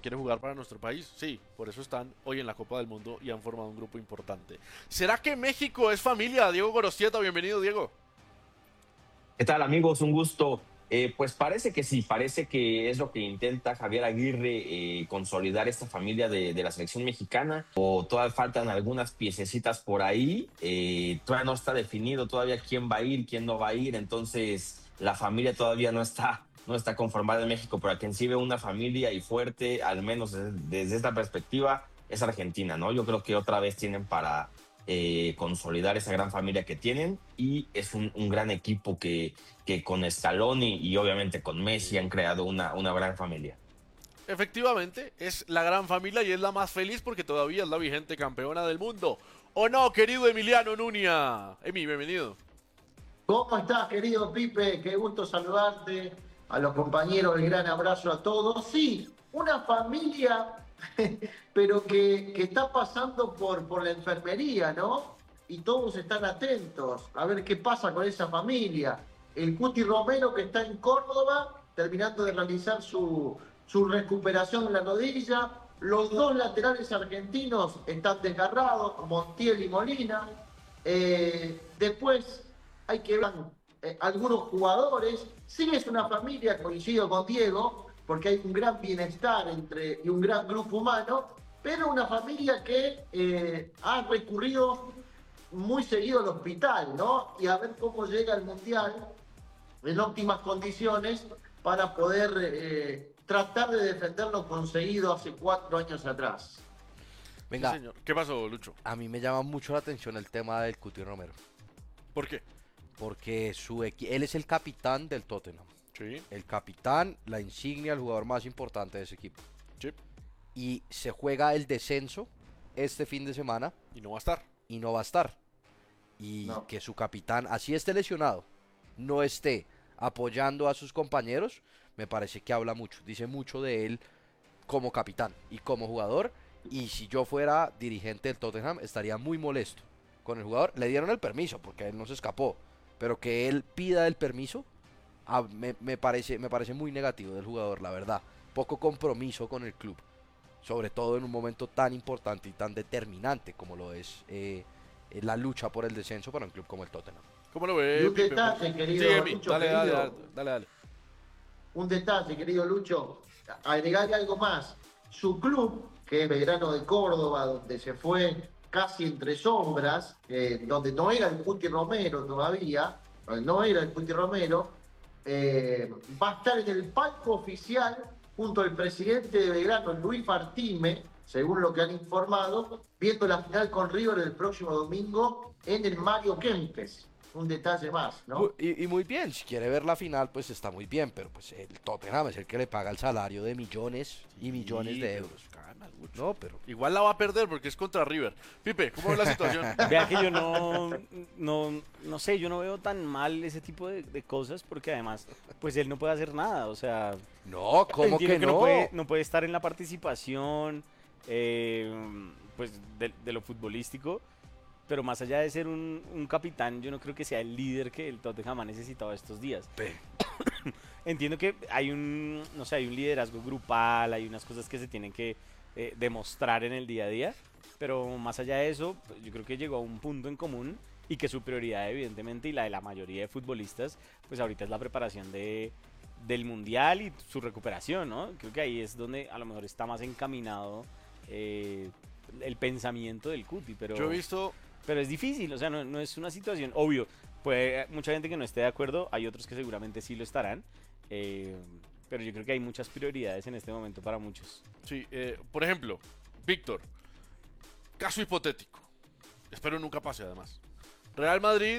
quiere jugar para nuestro país. Sí, por eso están hoy en la Copa del Mundo y han formado un grupo importante. ¿Será que México es familia? Diego Gorostieta, bienvenido, Diego. ¿Qué tal, amigos? Un gusto. Pues parece que sí, parece que es lo que intenta Javier Aguirre, consolidar esta familia de la selección mexicana. O todavía faltan algunas piececitas por ahí. Todavía no está definido todavía quién va a ir, quién no va a ir. Entonces, la familia todavía no está conformada en México, pero a quien sí ve una familia y fuerte, al menos desde esta perspectiva, es Argentina, ¿no? Yo creo que otra vez tienen para consolidar esa gran familia que tienen, y es un gran equipo que con Scaloni y obviamente con Messi han creado una gran familia. Efectivamente, es la gran familia y es la más feliz porque todavía es la vigente campeona del mundo. ¿O no, querido Emiliano Nuña? Emi, bienvenido. ¿Cómo estás, querido Pipe? Qué gusto saludarte, a los compañeros, el gran abrazo a todos. Sí, una familia, pero que está pasando por la enfermería, ¿no? Y todos están atentos a ver qué pasa con esa familia. El Cuti Romero, que está en Córdoba, terminando de realizar su recuperación en la rodilla. Los dos laterales argentinos están desgarrados, Montiel y Molina. Después hay que ver algunos jugadores. Sí, es una familia, coincido con Diego, porque hay un gran bienestar y un gran grupo humano, pero una familia que ha recurrido muy seguido al hospital, ¿no? Y a ver cómo llega el Mundial en óptimas condiciones para poder tratar de defender lo conseguido hace 4 años atrás. Sí, Venga, señor. ¿Qué pasó, Lucho? a mí me llama mucho la atención el tema del Cuti Romero, ¿Por qué? porque él es el capitán del Tottenham. Sí, El capitán, la insignia, el jugador más importante de ese equipo. sí. Y se juega el descenso este fin de semana Y no va a estar. y no va a estar. Y No. que su capitán, así esté lesionado, no esté apoyando a sus compañeros, me parece que habla mucho. Dice mucho de él como capitán y como jugador. Y si yo fuera dirigente del Tottenham, estaría muy molesto con el jugador. Le dieron el permiso porque él no se escapó, pero que él pida el permiso, me parece muy negativo del jugador, la verdad. Poco compromiso con el club, sobre todo en un momento tan importante y tan determinante como lo es la lucha por el descenso para un club como el Tottenham. ¿Cómo lo Y ve, un Pipe? detalle, Sí, querido Emi, Lucho, dale, dale, dale, querido. dale, dale. Un detalle, querido Lucho, agregarle algo más. Su club, que es Belgrano de Córdoba, donde se fue casi entre sombras, donde no era el Cuti Romero todavía, no era el Cuti Romero, va a estar en el palco oficial junto al presidente de Belgrano, Luis Martime, según lo que han informado, viendo la final con River el próximo domingo en el Mario Kempes. Un detalle más, ¿no? Y muy bien, si quiere ver la final, pues está muy bien, pero pues el Tottenham es el que le paga el salario de millones y millones de pero euros. gana mucho. No, pero Igual la va a perder porque es contra River. Pipe, ¿cómo ve la situación? Vea que yo no sé, yo no veo tan mal ese tipo de cosas porque además, pues él no puede hacer nada, o sea, no, ¿cómo entiendo que no? no puede estar en la participación, pues de lo futbolístico, pero más allá de ser un capitán, yo no creo que sea el líder que el Tottenham ha necesitado estos días. Entiendo que hay no sé, hay un liderazgo grupal, hay unas cosas que se tienen que demostrar en el día a día, pero más allá de eso, pues, yo creo que llegó a un punto en común y que su prioridad evidentemente y la de la mayoría de futbolistas, pues ahorita es la preparación del Mundial y su recuperación, ¿no? Creo que ahí es donde a lo mejor está más encaminado el pensamiento del Cuti, pero... Yo he visto. Pero es difícil, o sea, no es una situación, obvio, puede mucha gente que no esté de acuerdo, hay otros que seguramente sí lo estarán, pero yo creo que hay muchas prioridades en este momento para muchos. Sí, por ejemplo, Víctor. Caso hipotético. Espero nunca pase, además. Real Madrid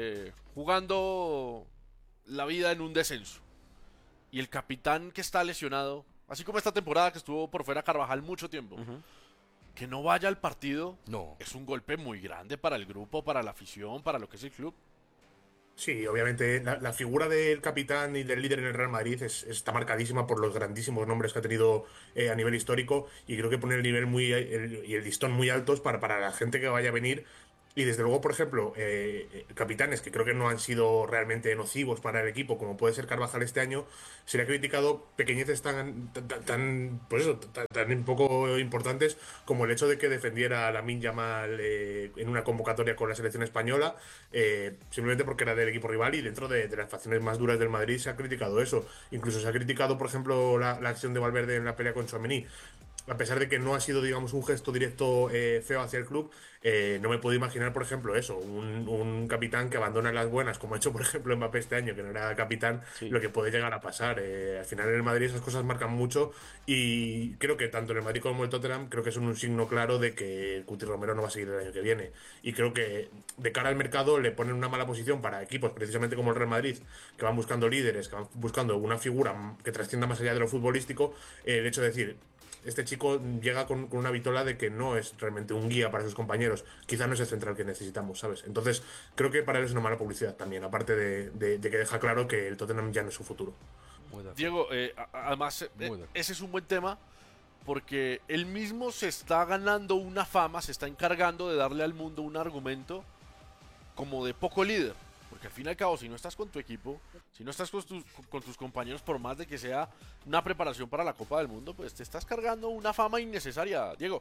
jugando la vida en un descenso. Y el capitán que está lesionado, así como esta temporada que estuvo por fuera Carvajal mucho tiempo, que no vaya al partido No. es un golpe muy grande para el grupo, para la afición, para lo que es el club. Sí, obviamente la figura del capitán y del líder en el Real Madrid está marcadísima por los grandísimos nombres que ha tenido a nivel histórico, y creo que pone el nivel y el listón muy altos para la gente que vaya a venir. Y desde luego, por ejemplo, capitanes que creo que no han sido realmente nocivos para el equipo, como puede ser Carvajal este año, se le ha criticado pequeñeces pues eso, tan un poco importantes como el hecho de que defendiera a Lamine Yamal en una convocatoria con la selección española, simplemente porque era del equipo rival, y dentro de las facciones más duras del Madrid se ha criticado eso. Incluso se ha criticado, por ejemplo, la acción de Valverde en la pelea con Tchouaméni. A pesar de que no ha sido, digamos, un gesto directo feo hacia el club, no me puedo imaginar, por ejemplo, eso, un capitán que abandona las buenas, como ha hecho, por ejemplo, Mbappé este año, que no era capitán, Sí. lo que puede llegar a pasar. Al final en el Madrid esas cosas marcan mucho, y creo que tanto en el Madrid como en el Tottenham creo que es un signo claro de que Cuti Romero no va a seguir el año que viene. Y creo que de cara al mercado le ponen una mala posición para equipos precisamente como el Real Madrid, que van buscando líderes, que van buscando una figura que trascienda más allá de lo futbolístico. El hecho de decir, este chico llega con una vitola de que no es realmente un guía para sus compañeros. Quizá no es el central que necesitamos, ¿sabes? Entonces, creo que para él es una mala publicidad también, aparte de que deja claro que el Tottenham ya no es su futuro. Muy de acuerdo. Diego, además, Muy de acuerdo. ese es un buen tema porque él mismo se está ganando una fama, se está encargando de darle al mundo un argumento como de poco líder. Porque al fin y al cabo, si no estás con tu equipo, si no estás con tus compañeros, por más de que sea una preparación para la Copa del Mundo, pues te estás cargando una fama innecesaria, Diego.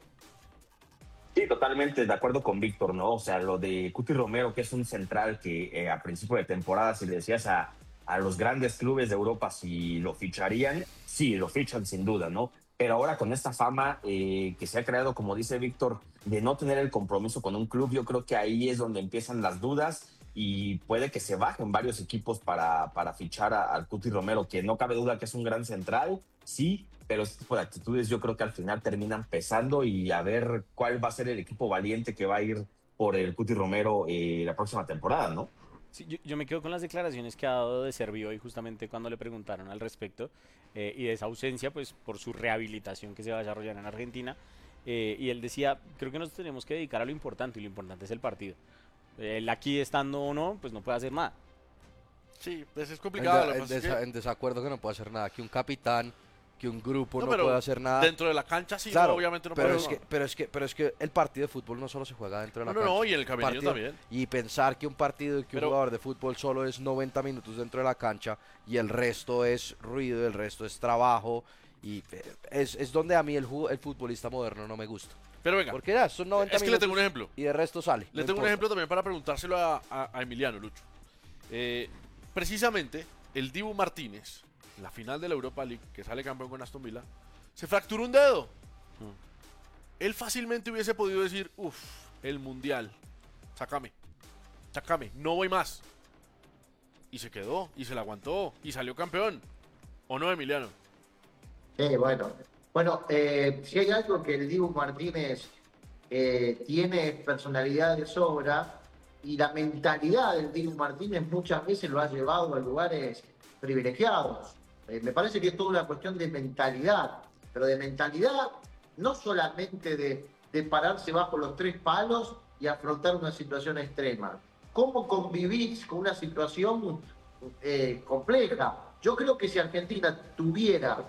Sí, totalmente de acuerdo con Víctor, ¿no? O sea, lo de Cuti Romero, que es un central que a principio de temporada, si le decías a los grandes clubes de Europa si lo ficharían, sí, lo fichan sin duda, ¿no? Pero ahora con esta fama que se ha creado, como dice Víctor, de no tener el compromiso con un club, yo creo que ahí es donde empiezan las dudas, y puede que se bajen varios equipos para fichar al Cuti Romero, que no cabe duda que es un gran central, sí, pero este tipo de actitudes yo creo que al final terminan pesando, y a ver cuál va a ser el equipo valiente que va a ir por el Cuti Romero la próxima temporada, ¿no? Sí, yo me quedo con las declaraciones que ha dado de Servi hoy, justamente cuando le preguntaron al respecto, y de esa ausencia, pues por su rehabilitación que se va a desarrollar en Argentina. Y él decía, creo que nos tenemos que dedicar a lo importante, y lo importante es el partido. Él aquí estando o no, pues no puede hacer nada. Sí, pues es complicado. Lo que pasa es que- En desacuerdo que no puede hacer nada, que un capitán, que un grupo No, no pero puede hacer nada. dentro de la cancha sí, Claro, no, obviamente no pero puede. pero es que el partido de fútbol no solo se juega dentro de la No, cancha. no, y en el camerino Partido- también. Y pensar que un partido y que Pero- un jugador de fútbol solo es 90 minutos dentro de la cancha y el resto es ruido, el resto es trabajo, y es donde a mí el futbolista moderno no me gusta. Pero venga, Porque ya, son 90 es que le minutos tengo un ejemplo. y de resto sale. Le no tengo un importa. ejemplo también para preguntárselo a Emiliano, Lucho. Precisamente, el Dibu Martínez, en la final de la Europa League, que sale campeón con Aston Villa, se fracturó un dedo. Él fácilmente hubiese podido decir, uff, el Mundial, sácame, no voy más. Y se quedó, y se la aguantó, y salió campeón. ¿O no, Emiliano? Bueno. Bueno, si hay algo que el Dibu Martínez tiene personalidad de sobra, y la mentalidad del Dibu Martínez muchas veces lo ha llevado a lugares privilegiados. Me parece que es toda una cuestión de mentalidad, pero de mentalidad no solamente de pararse bajo los tres palos y afrontar una situación extrema. ¿Cómo convivís con una situación compleja? Yo creo que si Argentina tuviera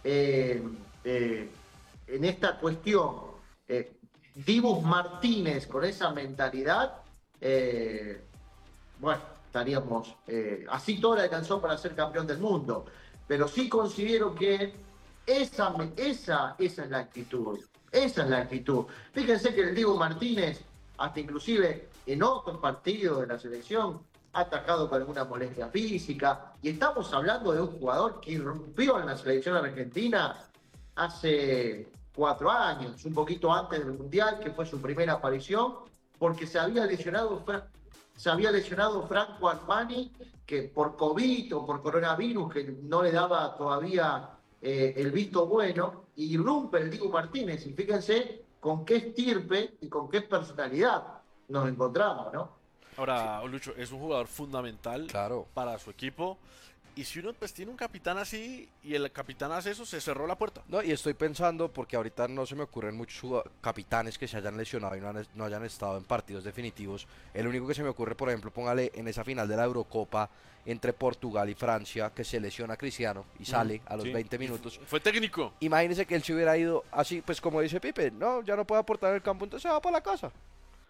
en esta cuestión Dibu Martínez con esa mentalidad, bueno, estaríamos así, todo le alcanzó para ser campeón del mundo, pero sí considero que esa es la actitud, esa es la actitud. Fíjense que el Dibu Martínez, hasta inclusive en otros partidos de la selección, ha atacado con alguna molestia física, y estamos hablando de un jugador que irrumpió en la selección argentina hace 4 años, un poquito antes del Mundial, que fue su primera aparición, porque se había lesionado Franco Armani, que por COVID o por coronavirus, que no le daba todavía el visto bueno, y irrumpe el Dibu Martínez, y fíjense con qué estirpe y con qué personalidad nos encontramos, ¿no? Ahora, Lucho, es un jugador fundamental Claro. para su equipo. Y si uno pues tiene un capitán así y el capitán hace eso, se cerró la puerta. No, y estoy pensando, porque ahorita no se me ocurren muchos capitanes que se hayan lesionado y no hayan estado en partidos definitivos. El único que se me ocurre, por ejemplo, póngale en esa final de la Eurocopa entre Portugal y Francia, que se lesiona Cristiano y sale a los sí. 20 minutos. Fue técnico. Imagínese que él se hubiera ido así, pues como dice Pipe, no, ya no puede aportar en el campo, entonces se va para la casa.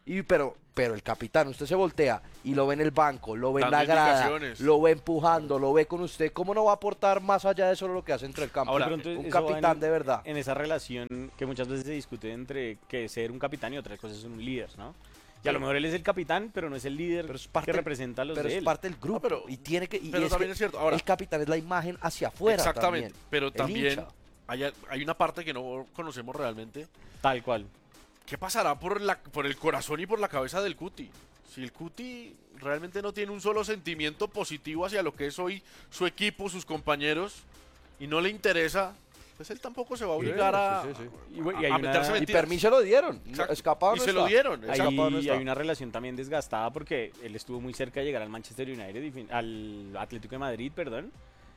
Pero el capitán, usted se voltea y lo ve en el banco, lo ve en Dando la grada, indicaciones. lo ve empujando, lo ve con usted. ¿Cómo no va a aportar más allá de solo lo que hace entre el campo? Ahora, Pero entonces un eso va capitán de verdad. En esa relación que muchas veces se discute entre que ser un capitán y otras cosas son un líder, ¿no? Y a lo mejor él es el capitán, pero no es el líder Pero es parte, que representa a los pero de es él. parte del grupo. pero- y tiene que. Y pero es también que es cierto. Ahora, el capitán es la imagen hacia afuera. exactamente. También, Pero el también hincha. hay una parte que no conocemos realmente. Tal cual. ¿Qué pasará por el corazón y por la cabeza del Cuti? Si el Cuti realmente no tiene un solo sentimiento positivo hacia lo que es hoy su equipo, sus compañeros, y no le interesa, pues él tampoco se va a obligar a, sí, sí. Y hay a una- meterse Y mentiras. permiso lo dieron. Exacto. Escapado Y no se lo está. dieron. Hay, Escapado no está. hay una relación también desgastada porque él estuvo muy cerca de llegar al Manchester United, al Atlético de Madrid, perdón.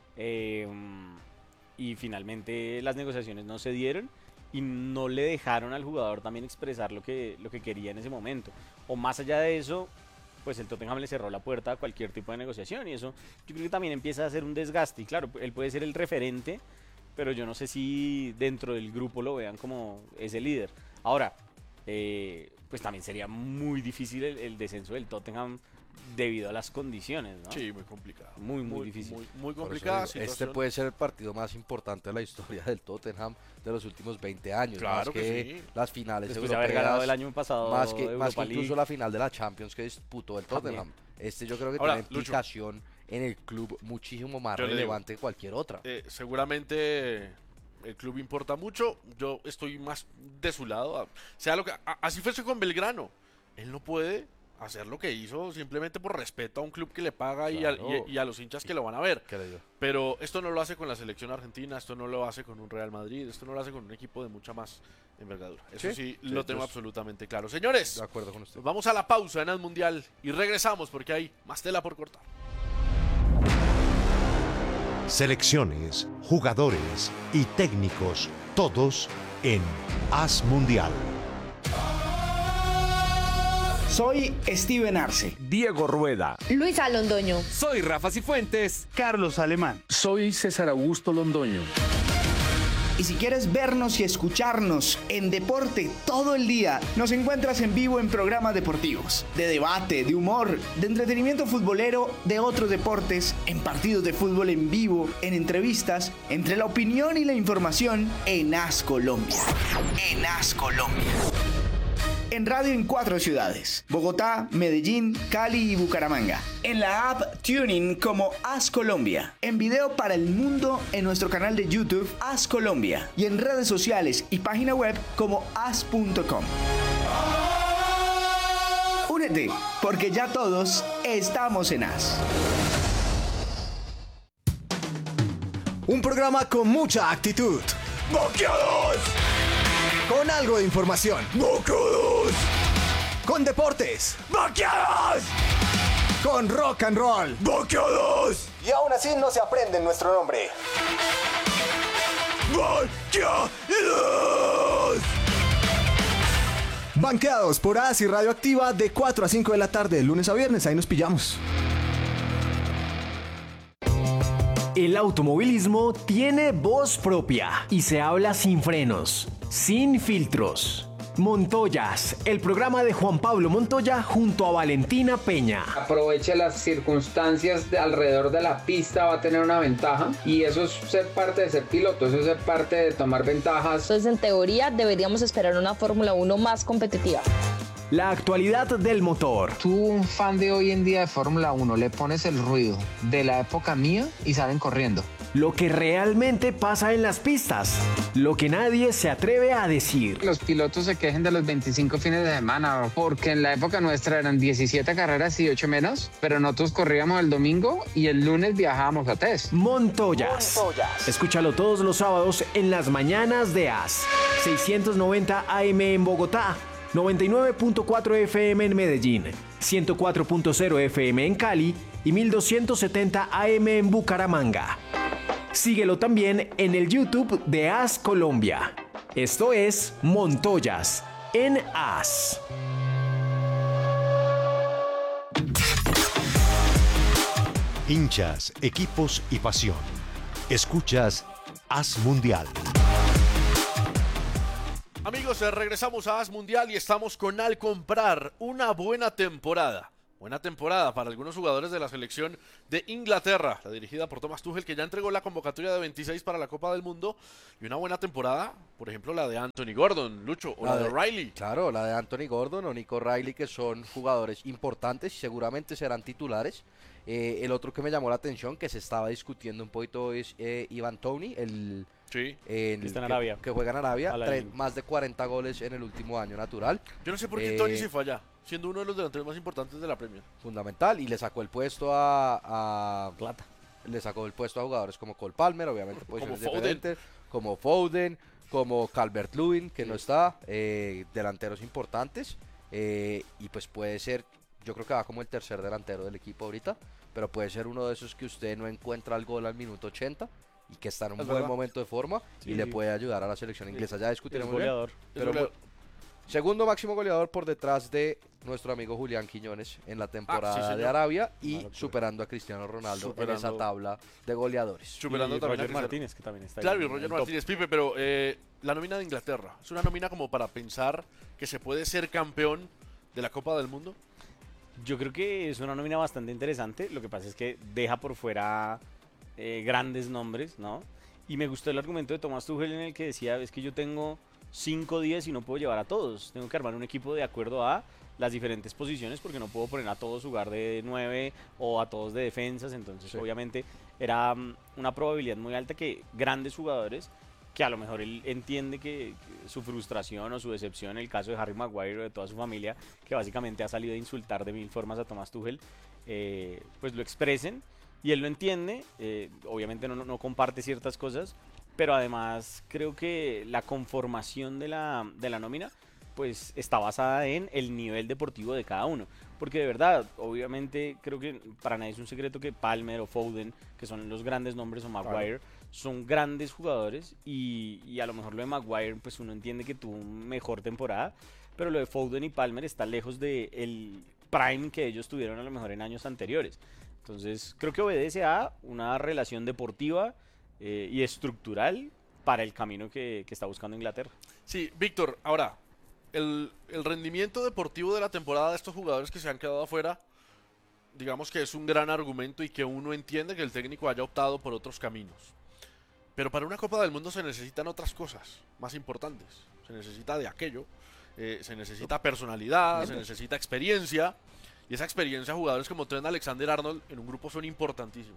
Y finalmente las negociaciones no se dieron y no le dejaron al jugador también expresar lo que quería en ese momento. O más allá de eso, pues el Tottenham le cerró la puerta a cualquier tipo de negociación y eso yo creo que también empieza a ser un desgaste. Y claro, él puede ser el referente, pero yo no sé si dentro del grupo lo vean como ese líder. Ahora, pues también sería muy difícil el descenso del Tottenham debido a las condiciones, ¿no? Sí, muy complicado. Muy difícil. Muy Por eso complicada digo, este situación. puede ser el partido más importante de la historia del Tottenham de los últimos 20 años. Claro más que que sí. las finales Después de europeas. haber ganado el año pasado más que Europa incluso League. la final de la Champions que disputó el También. Tottenham. Este yo creo que Ahora, tiene Lucho. implicación en el club muchísimo más Yo le digo, relevante que cualquier otra. Seguramente el club importa mucho. Yo estoy más de su lado. Sea lo que, así fuese con Belgrano. Él no puede hacer lo que hizo simplemente por respeto a un club que le paga Claro. y a los hinchas que lo van a ver. ¿Qué le digo? Pero esto no lo hace con la selección argentina, esto no lo hace con un Real Madrid, esto no lo hace con un equipo de mucha más envergadura. Eso sí, Sí, lo tengo pues- absolutamente claro. Señores, De acuerdo con usted. nos vamos a la pausa en el Mundial y regresamos porque hay más tela por cortar. Selecciones, jugadores y técnicos, todos en As Mundial. Soy Steven Arce. Diego Rueda. Luisa Londoño. Soy Rafa Cifuentes. Carlos Alemán. Soy César Augusto Londoño. Y si quieres vernos y escucharnos en deporte todo el día, nos encuentras en vivo en programas deportivos, de debate, de humor, de entretenimiento futbolero, de otros deportes, en partidos de fútbol en vivo, en entrevistas, entre la opinión y la información en As Colombia. En As Colombia. En radio en 4 ciudades: Bogotá, Medellín, Cali y Bucaramanga. En la app Tuning como As Colombia. En video para el mundo en nuestro canal de YouTube As Colombia. Y en redes sociales y página web como as.com. Únete, porque ya todos estamos en As. Un programa con mucha actitud. ¡Boqueados! Con algo de información. ¡Boqueados! Con deportes. ¡Boqueados! Con rock and roll. ¡Boqueados! Y aún así no se aprende nuestro nombre. ¡Boqueados! Banqueados por AS y Radioactiva de 4 a 5 de la tarde, de lunes a viernes. Ahí nos pillamos. El automovilismo tiene voz propia y se habla sin frenos, sin filtros. Montoyas, el programa de Juan Pablo Montoya junto a Valentina Peña. Aproveche las circunstancias alrededor de la pista, va a tener una ventaja y eso es ser parte de ser piloto, eso es ser parte de tomar ventajas. Entonces, en teoría, deberíamos esperar una Fórmula 1 más competitiva. La actualidad del motor. Tú, un fan de hoy en día de Fórmula 1, le pones el ruido de la época mía y salen corriendo. Lo que realmente pasa en las pistas. Lo que nadie se atreve a decir. Los pilotos se quejen de los 25 fines de semana, porque en la época nuestra eran 17 carreras y 8 menos, pero nosotros corríamos el domingo y el lunes viajábamos a test. Montoyas. Escúchalo todos los sábados en las mañanas de AS. 690 AM en Bogotá, 99.4 FM en Medellín, 104.0 FM en Cali y 1270 AM en Bucaramanga. Síguelo también en el YouTube de AS Colombia. Esto es Montoyas en AS. Hinchas, equipos y pasión. Escuchas As Mundial. Amigos, regresamos a As Mundial y estamos con Al Comprar. Una buena temporada. Buena temporada para algunos jugadores de la selección de Inglaterra, la dirigida por Thomas Tuchel, que ya entregó la convocatoria de 26 para la Copa del Mundo. Y una buena temporada, por ejemplo, la de Anthony Gordon, Lucho, o la de Riley. Claro, la de Anthony Gordon o Nico Riley, que son jugadores importantes y seguramente serán titulares. El otro que me llamó la atención, que se estaba discutiendo un poquito, es Ivan Toney, que está en Arabia. Que juega en Arabia, más de 40 goles en el último año natural. Yo no sé por qué Toney se fue allá, siendo uno de los delanteros más importantes de la Premier. Fundamental, y le sacó el puesto a Plata. Le sacó el puesto a jugadores como Cole Palmer, obviamente como Foden, como Calvert-Lewin, que no está, delanteros importantes, y pues puede ser, yo creo que va como el tercer delantero del equipo ahorita, pero puede ser uno de esos que usted no encuentra el gol al minuto 80 y que está en un buen momento de forma y le puede ayudar a la selección inglesa. Ya discutiremos bien, pero segundo máximo goleador por detrás de nuestro amigo Julián Quiñones en la temporada de Arabia y superando a Cristiano Ronaldo en esa tabla de goleadores. Superando también a Roger Martínez, que también está ahí. Claro, y Roger Martínez, Pipe, pero la nómina de Inglaterra, ¿es una nómina como para pensar que se puede ser campeón de la Copa del Mundo? Yo creo que es una nómina bastante interesante. Lo que pasa es que deja por fuera grandes nombres, ¿no? Y me gustó el argumento de Thomas Tuchel en el que decía, es que yo tengo 5-10 y no puedo llevar a todos. Tengo que armar un equipo de acuerdo a las diferentes posiciones porque no puedo poner a todos jugar de 9 o a todos de defensas. Entonces, obviamente, era una probabilidad muy alta que grandes jugadores, que a lo mejor él entiende que su frustración o su decepción, en el caso de Harry Maguire o de toda su familia, que básicamente ha salido a insultar de mil formas a Thomas Tuchel, pues lo expresen. Y él lo entiende, obviamente no comparte ciertas cosas, pero además creo que la conformación de la nómina pues está basada en el nivel deportivo de cada uno. Porque de verdad, obviamente creo que para nadie es un secreto que Palmer o Foden, que son los grandes nombres, o Maguire, son grandes jugadores y a lo mejor lo de Maguire pues uno entiende que tuvo una mejor temporada, pero lo de Foden y Palmer está lejos del prime que ellos tuvieron a lo mejor en años anteriores. Entonces creo que obedece a una relación deportiva y estructural para el camino que está buscando Inglaterra. Sí, Víctor, ahora, el rendimiento deportivo de la temporada de estos jugadores que se han quedado afuera, digamos que es un gran argumento y que uno entiende que el técnico haya optado por otros caminos. Pero para una Copa del Mundo se necesitan otras cosas más importantes. Se necesita de aquello, se necesita personalidad, se necesita experiencia. Y esa experiencia, jugadores como Trent Alexander-Arnold en un grupo son importantísimos.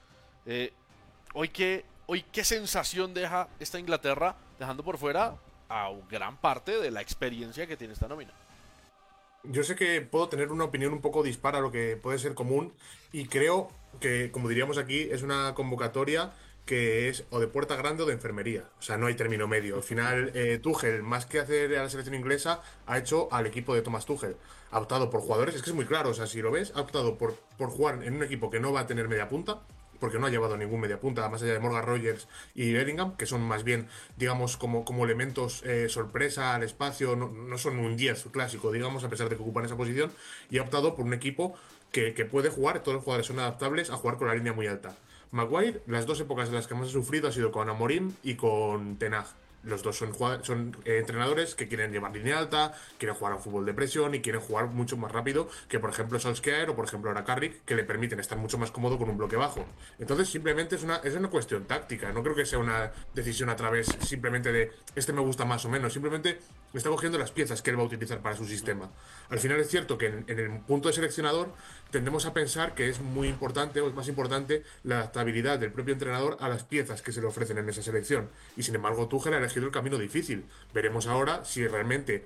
Hoy qué sensación deja esta Inglaterra, dejando por fuera a gran parte de la experiencia que tiene esta nómina. Yo sé que puedo tener una opinión un poco dispar a lo que puede ser común y creo que, como diríamos aquí, es una convocatoria que es o de puerta grande o de enfermería. O sea, no hay término medio. Al final, Tuchel, más que hacer a la selección inglesa, ha hecho al equipo de Thomas Tuchel. Ha optado por jugadores, es que es muy claro, o sea, si lo ves, ha optado por jugar en un equipo que no va a tener media punta, porque no ha llevado ningún media punta, más allá de Morgan Rogers y Bellingham, que son más bien, digamos, como elementos sorpresa al espacio, no son un 10 clásico, digamos, a pesar de que ocupan esa posición, y ha optado por un equipo que puede jugar, todos los jugadores son adaptables a jugar con la línea muy alta. Maguire, las dos épocas en las que más ha sufrido ha sido con Amorim y con Ten Hag. Los dos son entrenadores que quieren llevar línea alta, quieren jugar a fútbol de presión y quieren jugar mucho más rápido que, por ejemplo, Solskjaer o, por ejemplo, ahora Carrick, que le permiten estar mucho más cómodo con un bloque bajo. Entonces, simplemente es una cuestión táctica. No creo que sea una decisión a través simplemente de este me gusta más o menos. Simplemente está cogiendo las piezas que él va a utilizar para su sistema. Al final es cierto que en el punto de seleccionador tendemos a pensar que es muy importante o es más importante la adaptabilidad del propio entrenador a las piezas que se le ofrecen en esa selección. Y sin embargo, Tuchel ha elegido el camino difícil. Veremos ahora si realmente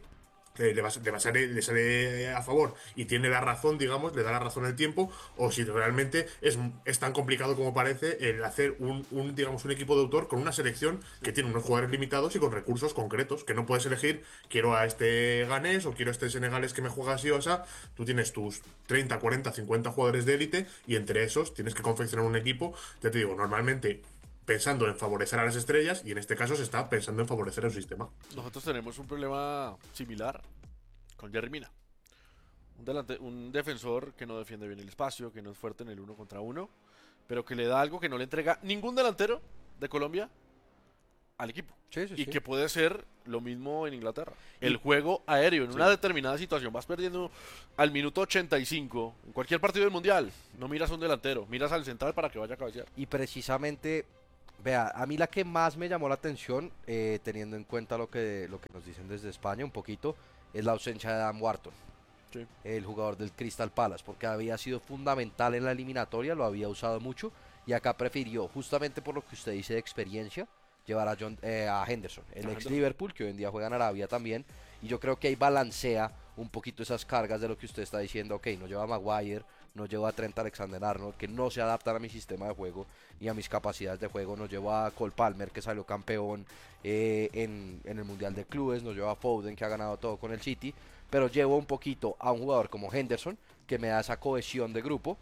le sale a favor y tiene la razón, digamos, le da la razón el tiempo, o si realmente es tan complicado como parece el hacer un equipo de autor con una selección que tiene unos jugadores limitados y con recursos concretos, que no puedes elegir, quiero a este ganés o quiero a este senegalés que me juega así o así. Tú tienes tus 30, 40, 50 jugadores de élite y entre esos tienes que confeccionar un equipo, ya te digo, normalmente pensando en favorecer a las estrellas, y en este caso se está pensando en favorecer el sistema. Nosotros tenemos un problema similar con Yerry Mina. Un defensor que no defiende bien el espacio, que no es fuerte en el 1 contra 1, pero que le da algo que no le entrega ningún delantero de Colombia al equipo. Sí, sí, Y sí. que puede ser lo mismo en Inglaterra. El juego aéreo, en una determinada situación, vas perdiendo al minuto 85, en cualquier partido del Mundial, no miras a un delantero, miras al central para que vaya a cabecear. Y precisamente, vea, a mí la que más me llamó la atención, teniendo en cuenta lo que nos dicen desde España un poquito, es la ausencia de Dan Wharton, el jugador del Crystal Palace, porque había sido fundamental en la eliminatoria, lo había usado mucho, y acá prefirió, justamente por lo que usted dice de experiencia, llevar a Henderson, el ex Liverpool, que hoy en día juega en Arabia también, y yo creo que ahí balancea un poquito esas cargas de lo que usted está diciendo. Ok, no lleva a Maguire, no llevo a Trent Alexander-Arnold, que no se adaptan a mi sistema de juego y a mis capacidades de juego, nos llevo a Cole Palmer, que salió campeón en el Mundial de Clubes, nos llevo a Foden, que ha ganado todo con el City, pero llevo un poquito a un jugador como Henderson, que me da esa cohesión de grupo,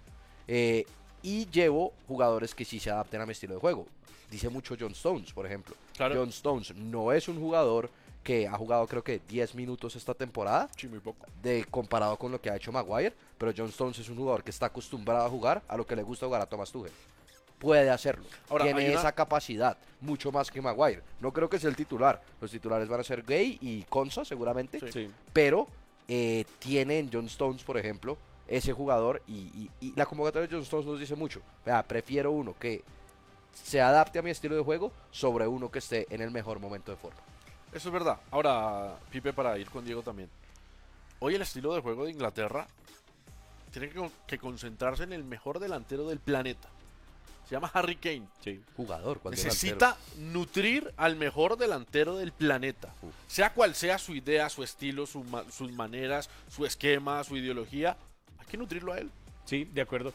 y llevo jugadores que sí se adapten a mi estilo de juego. Dice mucho John Stones, por ejemplo. Claro. John Stones no es un jugador que ha jugado creo que 10 minutos esta temporada, sí, muy poco, comparado con lo que ha hecho Maguire, pero John Stones es un jugador que está acostumbrado a jugar a lo que le gusta jugar a Thomas Tuchel. Puede hacerlo, ahora, tiene esa capacidad, mucho más que Maguire. No creo que sea el titular, los titulares van a ser Gay y Konsa seguramente, Sí. pero tiene en John Stones, por ejemplo, ese jugador, y la convocatoria de John Stones nos dice mucho. Vea, prefiero uno que se adapte a mi estilo de juego sobre uno que esté en el mejor momento de forma. Eso es verdad. Ahora, Pipe, para ir con Diego también. Hoy el estilo de juego de Inglaterra tiene que concentrarse en el mejor delantero del planeta. Se llama Harry Kane. Sí. Jugador. Necesita nutrir al mejor delantero del planeta. Sea cual sea su idea, su estilo, sus maneras, su esquema, su ideología, hay que nutrirlo a él. Sí, de acuerdo.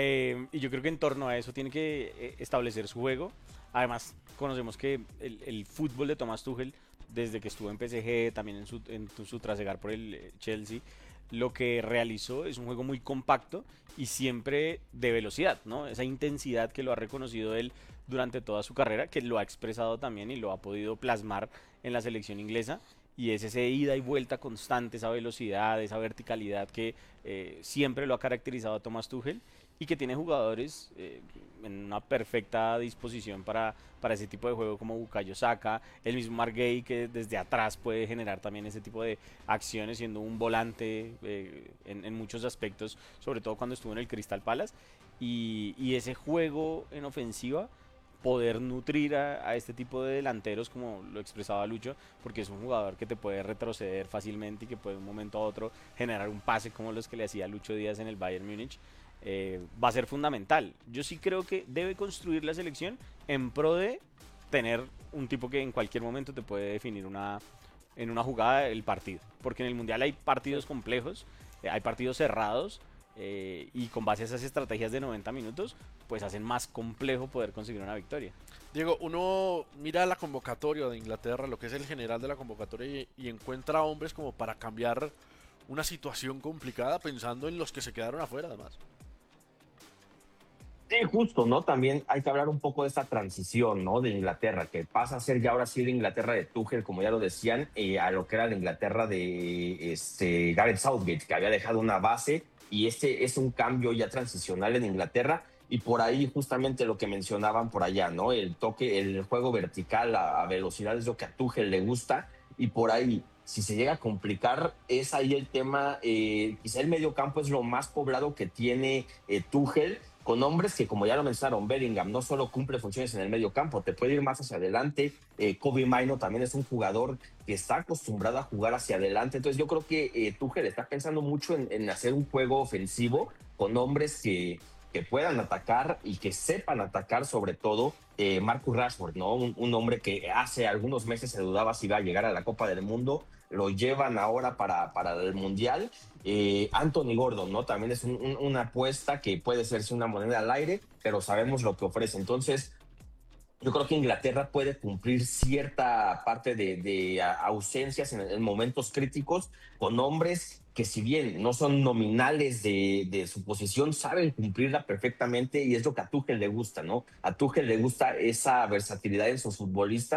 Y yo creo que en torno a eso tiene que establecer su juego. Además, conocemos que el fútbol de Thomas Tuchel, desde que estuvo en PSG, también en su trasegar por el Chelsea, lo que realizó es un juego muy compacto y siempre de velocidad, ¿no? Esa intensidad que lo ha reconocido él durante toda su carrera, que lo ha expresado también y lo ha podido plasmar en la selección inglesa. Y es ese ida y vuelta constante, esa velocidad, esa verticalidad que siempre lo ha caracterizado a Thomas Tuchel, y que tiene jugadores en una perfecta disposición para ese tipo de juego, como Bukayo Saka, el mismo Mark Gay, que desde atrás puede generar también ese tipo de acciones, siendo un volante en muchos aspectos, sobre todo cuando estuvo en el Crystal Palace, y ese juego en ofensiva, poder nutrir a este tipo de delanteros, como lo expresaba Lucho, porque es un jugador que te puede retroceder fácilmente y que puede de un momento a otro generar un pase como los que le hacía Lucho Díaz en el Bayern Múnich. Va a ser fundamental. Yo sí creo que debe construir la selección en pro de tener un tipo que en cualquier momento te puede definir en una jugada el partido, porque en el Mundial hay partidos complejos, hay partidos cerrados, y con base a esas estrategias de 90 minutos pues hacen más complejo poder conseguir una victoria. Diego, uno mira la convocatoria de Inglaterra, lo que es el general de la convocatoria, y encuentra hombres como para cambiar una situación complicada, pensando en los que se quedaron afuera además. Sí, justo, ¿no? También hay que hablar un poco de esta transición, ¿no? De Inglaterra, que pasa a ser ya ahora sí la Inglaterra de Tuchel, como ya lo decían, a lo que era la Inglaterra de Gareth Southgate, que había dejado una base, y este es un cambio ya transicional en Inglaterra, y por ahí justamente lo que mencionaban por allá, ¿no? El toque, el juego vertical a velocidad es lo que a Tuchel le gusta, y por ahí, si se llega a complicar, es ahí el tema, quizá el medio campo es lo más poblado que tiene Tuchel, con hombres que, como ya lo mencionaron, Bellingham no solo cumple funciones en el medio campo, te puede ir más hacia adelante. Kobe Mainoo también es un jugador que está acostumbrado a jugar hacia adelante. Entonces yo creo que Tuchel está pensando mucho en hacer un juego ofensivo con hombres que puedan atacar y que sepan atacar, sobre todo Marcus Rashford, ¿no? Un hombre que hace algunos meses se dudaba si iba a llegar a la Copa del Mundo, lo llevan ahora para el Mundial. Anthony Gordon, ¿no? También es una apuesta que puede serse una moneda al aire, pero sabemos lo que ofrece. Entonces, yo creo que Inglaterra puede cumplir cierta parte de ausencias en momentos críticos con hombres que, si bien no son nominales de su posición, saben cumplirla perfectamente, y es lo que a Tuchel le gusta, ¿no? A Tuchel le gusta esa versatilidad en sus futbolistas,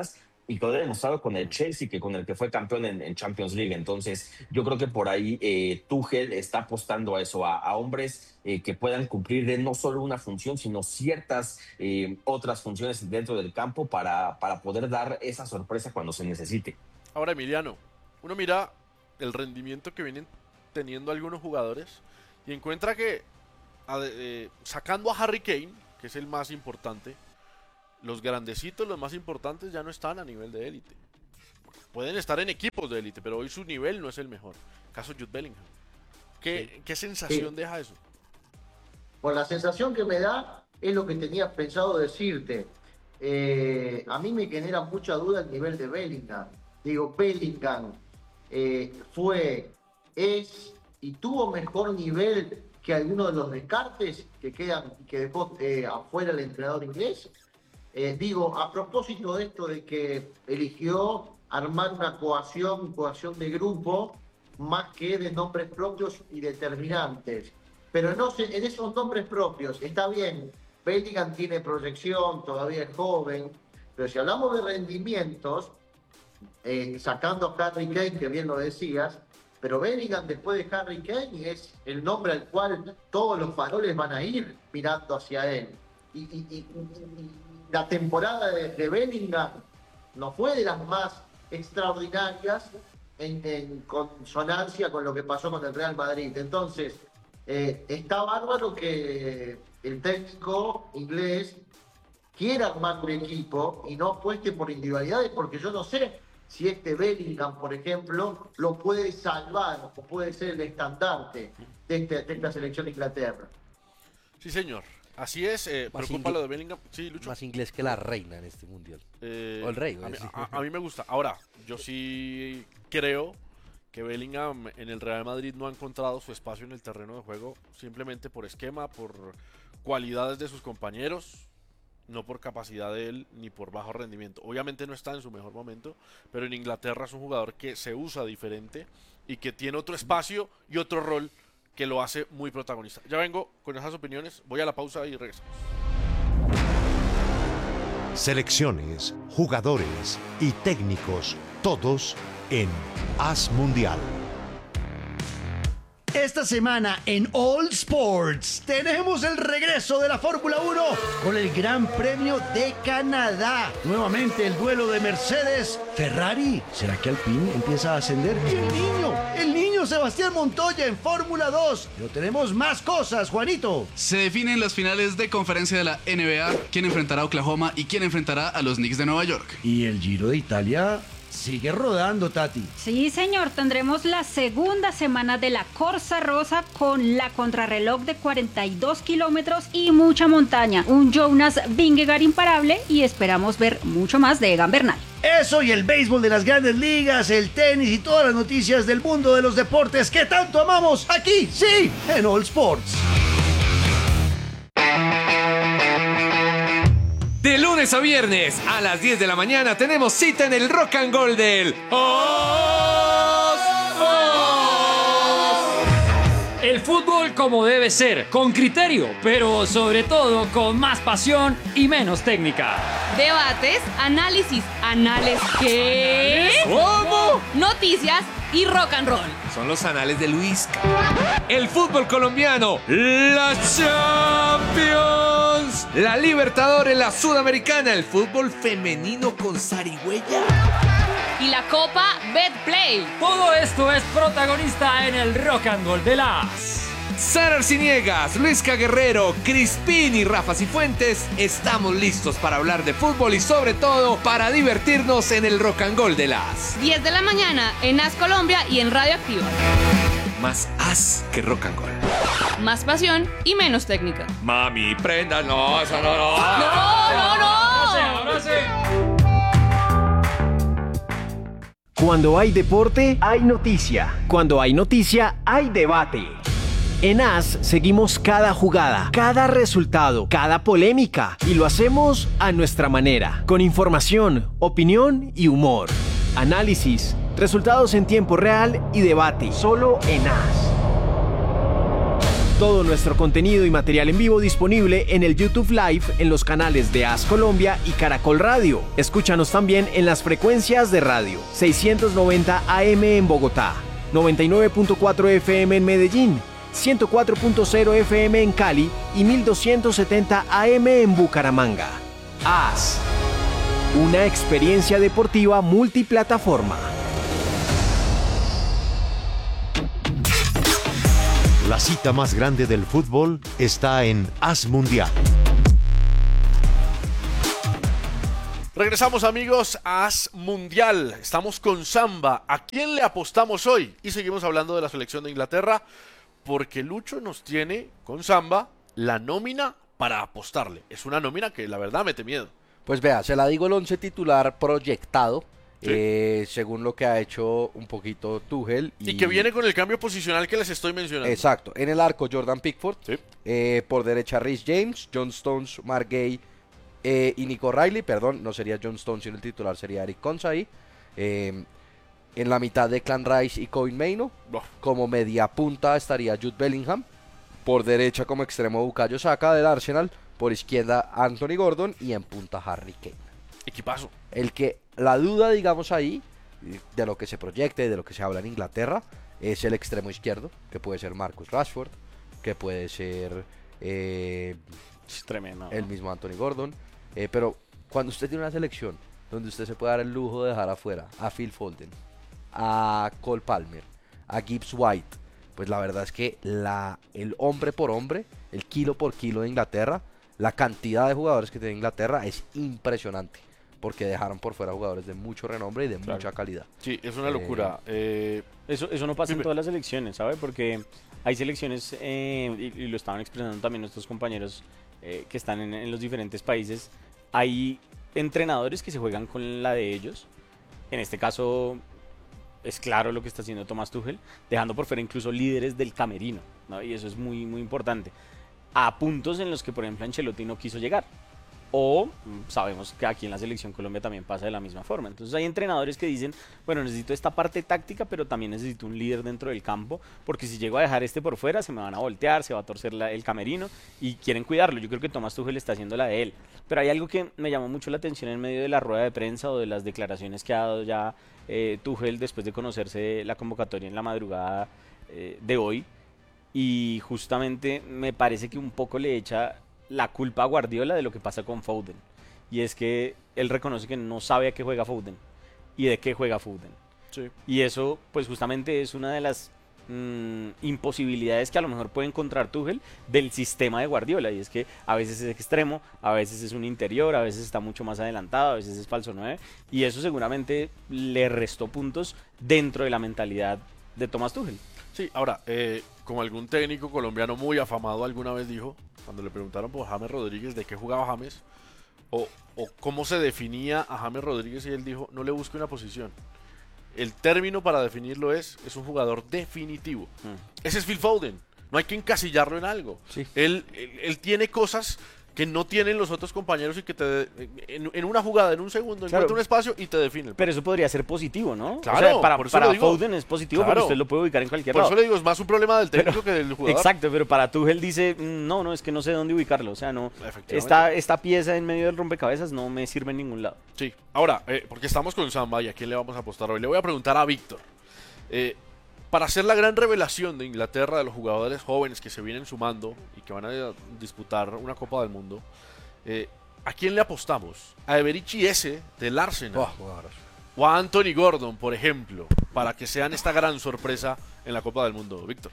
y quedó demostrado con el Chelsea, que con el que fue campeón en Champions League. Entonces, yo creo que por ahí Tuchel está apostando a eso, a hombres que puedan cumplir no solo una función, sino ciertas otras funciones dentro del campo para poder dar esa sorpresa cuando se necesite. Ahora, Emiliano, uno mira el rendimiento que vienen teniendo algunos jugadores y encuentra que sacando a Harry Kane, que es el más importante, los grandecitos, los más importantes ya no están a nivel de élite. Pueden estar en equipos de élite, pero hoy su nivel no es el mejor. Caso Jude Bellingham. ¿Qué sensación deja eso? Pues la sensación que me da es lo que tenía pensado decirte. A mí me genera mucha duda el nivel de Bellingham. Digo, Bellingham es y tuvo mejor nivel que algunos de los descartes que dejó afuera el entrenador inglés. Digo, a propósito de esto de que eligió armar una coacción de grupo más que de nombres propios y determinantes. Pero no sé, en esos nombres propios, está bien, Bellingham tiene proyección, todavía es joven, pero si hablamos de rendimientos, sacando a Harry Kane, que bien lo decías, pero Bellingham después de Harry Kane es el nombre al cual todos los faroles van a ir mirando hacia él. Y la temporada de Bellingham no fue de las más extraordinarias en consonancia con lo que pasó con el Real Madrid. Entonces, está bárbaro que el técnico inglés quiera armar un equipo y no apueste por individualidades, porque yo no sé si este Bellingham, por ejemplo, lo puede salvar o puede ser el estandarte de esta selección de Inglaterra. Sí, señor. Así es. Preocupa lo de Bellingham. Sí, Lucho. Más inglés que la reina en este mundial. O el rey. A mí me gusta. Ahora, yo sí creo que Bellingham en el Real Madrid no ha encontrado su espacio en el terreno de juego simplemente por esquema, por cualidades de sus compañeros, no por capacidad de él ni por bajo rendimiento. Obviamente no está en su mejor momento, pero en Inglaterra es un jugador que se usa diferente y que tiene otro espacio y otro rol que lo hace muy protagonista. Ya vengo con esas opiniones, voy a la pausa y regresamos. Selecciones, jugadores y técnicos, todos en As Mundial. Esta semana en All Sports tenemos el regreso de la Fórmula 1 con el Gran Premio de Canadá. Nuevamente el duelo de Mercedes-Ferrari. ¿Será que Alpine empieza a ascender? Y el niño Sebastián Montoya en Fórmula 2. Pero tenemos más cosas, Juanito. Se definen las finales de conferencia de la NBA, quién enfrentará a Oklahoma y quién enfrentará a los Knicks de Nueva York. Y el Giro de Italia sigue rodando, Tati. Sí, señor, tendremos la segunda semana de la Corsa Rosa con la contrarreloj de 42 kilómetros y mucha montaña. Un Jonas Vingegaard imparable y esperamos ver mucho más de Egan Bernal. Eso y el béisbol de las grandes ligas, el tenis y todas las noticias del mundo de los deportes que tanto amamos aquí, sí, en All Sports. De lunes a viernes a las 10 de la mañana tenemos cita en el Rock and Roll del El fútbol como debe ser, con criterio, pero sobre todo con más pasión y menos técnica. Debates, análisis, ¿qué? ¿Cómo? Noticias y rock and roll. Son los anales de Luis. El fútbol colombiano, la Champions, la Libertadores, la Sudamericana, el fútbol femenino con zarigüeya y la Copa Betplay. Todo esto es protagonista en el Rock and Roll de las... Sara Arciniegas, Luisca Guerrero, Crispín y Rafa Cifuentes estamos listos para hablar de fútbol y sobre todo para divertirnos en el Rock and Roll de las 10 de la mañana en As Colombia y en Radio Activa. Más as que rock and roll. Más pasión y menos técnica. Mami, prenda, no, eso no. No sé. Cuando hay deporte, hay noticia. Cuando hay noticia, hay debate. En AS seguimos cada jugada, cada resultado, cada polémica y lo hacemos a nuestra manera, con información, opinión y humor. Análisis, resultados en tiempo real y debate, solo en AS. Todo nuestro contenido y material en vivo disponible en el YouTube Live en los canales de AS Colombia y Caracol Radio. Escúchanos también en las frecuencias de radio 690 AM en Bogotá, 99.4 FM en Medellín, 104.0 FM en Cali y 1270 AM en Bucaramanga. AS, una experiencia deportiva multiplataforma. La cita más grande del fútbol está en AS Mundial. Regresamos, amigos, a AS Mundial. Estamos con Samba. ¿A quién le apostamos hoy? Y seguimos hablando de la selección de Inglaterra, porque Lucho nos tiene con Samba la nómina para apostarle. Es una nómina que la verdad mete miedo. Pues vea, se la digo el 11 titular proyectado. Sí. Según lo que ha hecho un poquito Tuchel. Y que viene con el cambio posicional que les estoy mencionando. Exacto. En el arco, Jordan Pickford. Sí. Por derecha, Reece James, John Stones, Mark Gay y Nico Riley. Perdón, no sería John Stones sino el titular, sería Eric Konsa ahí. En la mitad, Declan Rice y Kobe Mainoo. Como media punta estaría Jude Bellingham. Por derecha, como extremo, Bukayo Saka del Arsenal. Por izquierda, Anthony Gordon. Y en punta, Harry Kane. Equipazo. La duda, digamos ahí, de lo que se proyecte, de lo que se habla en Inglaterra, es el extremo izquierdo, que puede ser Marcus Rashford, que puede ser Es tremendo, ¿no? el mismo Anthony Gordon. Pero cuando usted tiene una selección donde usted se puede dar el lujo de dejar afuera a Phil Foden, a Cole Palmer, a Gibbs White, pues la verdad es que el hombre por hombre, el kilo por kilo de Inglaterra, la cantidad de jugadores que tiene Inglaterra es impresionante. Porque dejaron por fuera jugadores de mucho renombre y de mucha calidad. Sí, es una locura. Eso no pasa en todas las selecciones, ¿sabe? Porque hay selecciones, y lo estaban expresando también nuestros compañeros que están en los diferentes países, hay entrenadores que se juegan con la de ellos. En este caso, es claro lo que está haciendo Thomas Tuchel, dejando por fuera incluso líderes del camerino, ¿no? Y eso es muy, muy importante. A puntos en los que, por ejemplo, Ancelotti no quiso llegar. O sabemos que aquí en la selección Colombia también pasa de la misma forma. Entonces hay entrenadores que dicen, bueno, necesito esta parte táctica, pero también necesito un líder dentro del campo, porque si llego a dejar por fuera, se me van a voltear, se va a torcer el camerino, y quieren cuidarlo. Yo creo que Thomas Tuchel está haciendo la de él. Pero hay algo que me llamó mucho la atención en medio de la rueda de prensa o de las declaraciones que ha dado ya Tuchel después de conocerse la convocatoria en la madrugada de hoy. Y justamente me parece que un poco le echa la culpa a Guardiola de lo que pasa con Foden. Y es que él reconoce que no sabe a qué juega Foden y de qué juega Foden. Sí. Y eso, pues justamente es una de las imposibilidades que a lo mejor puede encontrar Tuchel del sistema de Guardiola. Y es que a veces es extremo, a veces es un interior, a veces está mucho más adelantado, a veces es falso 9. Y eso seguramente le restó puntos dentro de la mentalidad de Thomas Tuchel. Sí, ahora, como algún técnico colombiano muy afamado alguna vez dijo, cuando le preguntaron por James Rodríguez de qué jugaba James, o cómo se definía a James Rodríguez, y él dijo, no le busque una posición. El término para definirlo es un jugador definitivo. Ese es Phil Foden. No hay que encasillarlo en algo. Sí. Él tiene cosas que no tienen los otros compañeros y que en una jugada, en un segundo, encuentra un espacio y te define. Pero eso podría ser positivo, ¿no? Claro, o sea, para digo, Foden es positivo, claro, porque usted lo puede ubicar en cualquier lado. lado. Por eso le digo, es más un problema del técnico que del jugador. Exacto, pero para Tuchel dice, no, es que no sé dónde ubicarlo. O sea, no, esta pieza en medio del rompecabezas no me sirve en ningún lado. Sí, ahora, porque estamos con Samba y a quién le vamos a apostar hoy, le voy a preguntar a Víctor. Para hacer la gran revelación de Inglaterra, de los jugadores jóvenes que se vienen sumando y que van a disputar una Copa del Mundo, ¿a quién le apostamos? ¿A Eberici ese del Arsenal? ¿O a Anthony Gordon, por ejemplo, para que sean esta gran sorpresa en la Copa del Mundo, Víctor?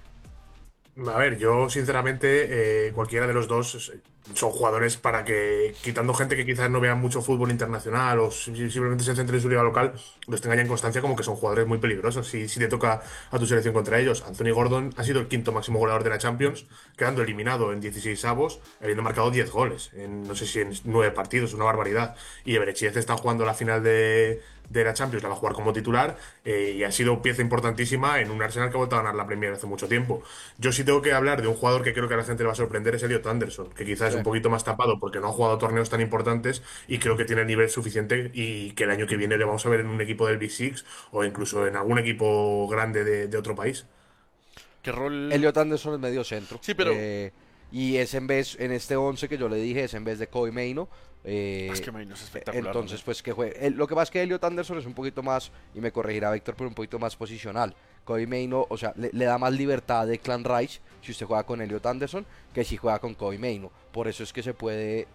A ver, yo sinceramente cualquiera de los dos son jugadores para que, quitando gente que quizás no vea mucho fútbol internacional o simplemente se centre en su liga local, los tenga ya en constancia como que son jugadores muy peligrosos si te toca a tu selección contra ellos. Anthony Gordon ha sido el quinto máximo goleador de la Champions, quedando eliminado en 16avos, habiendo marcado 10 goles, no sé si en 9 partidos, una barbaridad. Y Eberici está jugando la final de la Champions, la va a jugar como titular y ha sido pieza importantísima en un Arsenal que ha vuelto a ganar la Premier hace mucho tiempo. Yo sí tengo que hablar de un jugador que creo que a la gente le va a sorprender, es Elliot Anderson, que quizás es un poquito más tapado porque no ha jugado torneos tan importantes y creo que tiene el nivel suficiente y que el año que viene le vamos a ver en un equipo del Big Six o incluso en algún equipo grande de otro país. ¿Qué rol? Elliot Anderson es medio centro. Sí, pero... y es en este 11 que yo le dije, es en vez de Kobe Maino. Es que Maino es espectacular. Entonces, pues que juegue. Lo que pasa es que Elliot Anderson es un poquito más, y me corregirá Víctor, pero un poquito más posicional. Kobe Maino, o sea, le da más libertad a Declan Rice si usted juega con Elliot Anderson que si juega con Kobe Maino. Por eso es que se puede,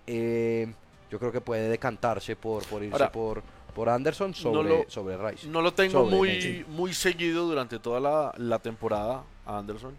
yo creo que puede decantarse por irse ahora, por Anderson sobre Rice. No lo tengo muy seguido durante toda la temporada a Anderson.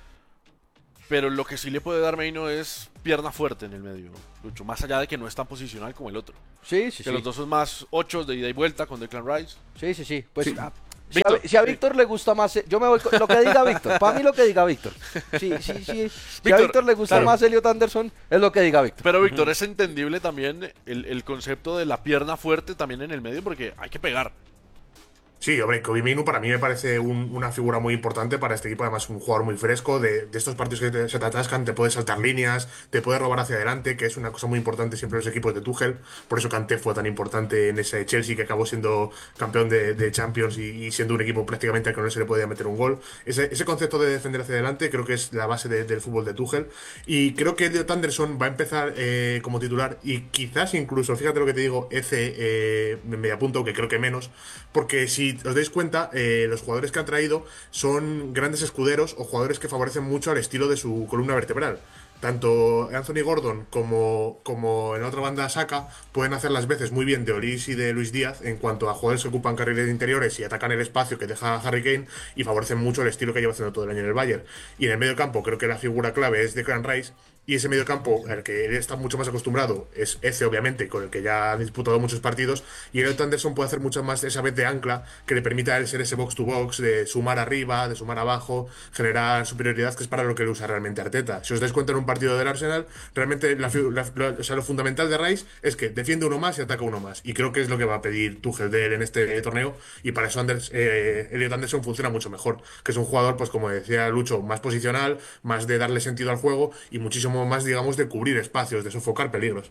Pero lo que sí le puede dar Maino es pierna fuerte en el medio, Lucho. Más allá de que no es tan posicional como el otro. Sí. Los dos son más 8 de ida y vuelta con Declan Rice. Sí. Pues sí. Si a Víctor le gusta más, yo me voy con lo que diga Víctor. Para mí lo que diga Víctor. Sí. Si a Víctor le gusta más Elliot Anderson, es lo que diga Víctor. Pero Víctor, es entendible también el concepto de la pierna fuerte también en el medio porque hay que pegar. Sí, hombre, Kobe Maino para mí me parece una figura muy importante para este equipo, además un jugador muy fresco, de estos partidos que se te atascan, te puede saltar líneas, te puede robar hacia adelante, que es una cosa muy importante siempre en los equipos de Tuchel, por eso Kanté fue tan importante en ese Chelsea que acabó siendo campeón de Champions y siendo un equipo prácticamente al que no se le podía meter un gol. Ese concepto de defender hacia adelante creo que es la base del fútbol de Tuchel, y creo que Elliot Anderson va a empezar como titular, y quizás incluso, fíjate lo que te digo, me apunto que creo que menos, porque si os dais cuenta, los jugadores que han traído son grandes escuderos o jugadores que favorecen mucho al estilo de su columna vertebral. Tanto Anthony Gordon como en la otra banda Saka pueden hacer las veces muy bien de Olis y de Luis Díaz en cuanto a jugadores que ocupan carriles interiores y atacan el espacio que deja Harry Kane y favorecen mucho el estilo que lleva haciendo todo el año en el Bayern. Y en el medio campo creo que la figura clave es Declan Rice, y ese medio campo al que él está mucho más acostumbrado es Eze, obviamente, con el que ya ha disputado muchos partidos, y Elliot Anderson puede hacer mucho más esa vez de ancla que le permita a él ser ese box to box, de sumar arriba, de sumar abajo, generar superioridad, que es para lo que le usa realmente Arteta. Si os dais cuenta en un partido del Arsenal, realmente lo fundamental de Rice es que defiende uno más y ataca uno más, y creo que es lo que va a pedir Tuchel de él en este torneo, y para eso Elliot Anderson funciona mucho mejor, que es un jugador, pues como decía Lucho, más posicional, más de darle sentido al juego y muchísimo más, digamos, de cubrir espacios, de sofocar peligros.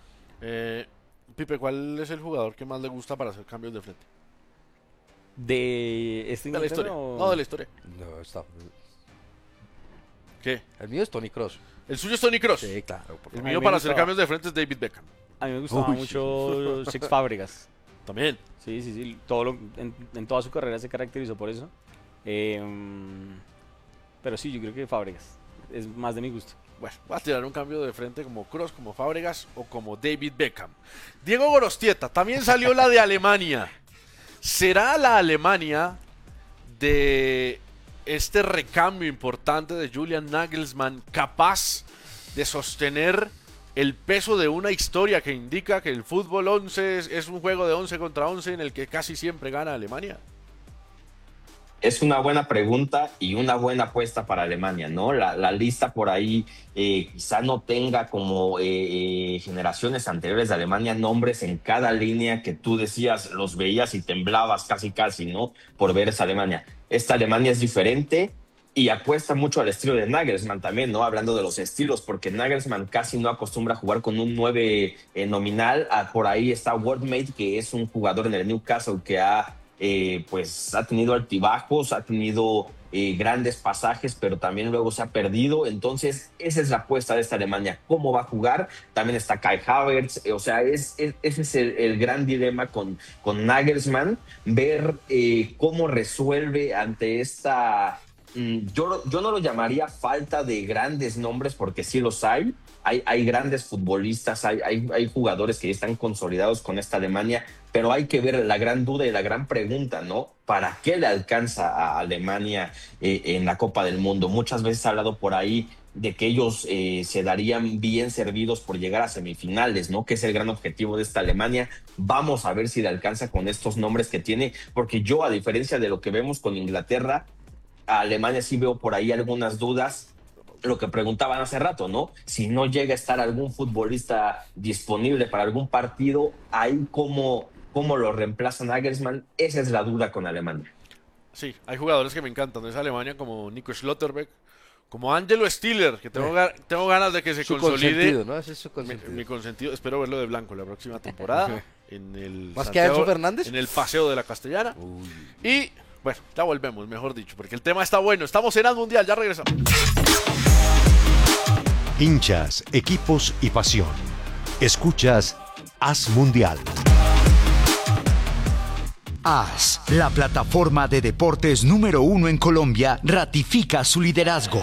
Pipe, ¿cuál es el jugador que más le gusta para hacer cambios de frente? ¿De la historia? No, de la historia. No, está. ¿Qué? El mío es Toni Kroos. ¿El suyo es Toni Kroos? Sí, claro. El mío para hacer cambios de frente es David Beckham. A mí me gustaba mucho Cesc Fábregas. También. Sí. En toda su carrera se caracterizó por eso. Pero sí, yo creo que Fábregas es más de mi gusto. Bueno, voy a tirar un cambio de frente como Kroos, como Fábregas o como David Beckham. Diego Gorostieta, también salió la de Alemania. ¿Será la Alemania de este recambio importante de Julian Nagelsmann capaz de sostener el peso de una historia que indica que el fútbol 11 es un juego de 11 contra 11 en el que casi siempre gana Alemania? Es una buena pregunta y una buena apuesta para Alemania, ¿no? La lista por ahí quizá no tenga como generaciones anteriores de Alemania nombres en cada línea que tú decías, los veías y temblabas casi, ¿no? Por ver esa Alemania. Esta Alemania es diferente y apuesta mucho al estilo de Nagelsmann también, ¿no? Hablando de los estilos, porque Nagelsmann casi no acostumbra a jugar con un 9 nominal. Por ahí está Wardmate, que es un jugador en el Newcastle que ha tenido altibajos, ha tenido grandes pasajes, pero también luego se ha perdido. Entonces, esa es la apuesta de esta Alemania. ¿Cómo va a jugar? También está Kai Havertz. O sea, ese es el gran dilema con Nagelsmann, ver cómo resuelve ante esta... Yo no lo llamaría falta de grandes nombres, porque sí los hay. Hay grandes futbolistas, hay jugadores que ya están consolidados con esta Alemania, pero hay que ver la gran duda y la gran pregunta, ¿no? ¿Para qué le alcanza a Alemania en la Copa del Mundo? Muchas veces ha hablado por ahí de que ellos se darían bien servidos por llegar a semifinales, ¿no? Que es el gran objetivo de esta Alemania. Vamos a ver si le alcanza con estos nombres que tiene, porque yo, a diferencia de lo que vemos con Inglaterra, a Alemania sí veo por ahí algunas dudas. Lo que preguntaban hace rato, ¿no? Si no llega a estar algún futbolista disponible para algún partido, ahí cómo lo reemplaza Nagelsmann, esa es la duda con Alemania. Sí, hay jugadores que me encantan de esa Alemania, como Nico Schlotterbeck, como Angelo Stiller, que tengo ganas de que se consolide. Consentido, ¿no? Ese es su consentido. Mi consentido, espero verlo de blanco la próxima temporada. En el ¿Más que a Enzo Fernández? En el Paseo de la Castellana. Uy. Y Bueno, ya volvemos, mejor dicho, porque el tema está bueno. Estamos en As Mundial, ya regresamos. Hinchas, equipos y pasión. Escuchas As Mundial. AS, la plataforma de deportes número 1 en Colombia, ratifica su liderazgo.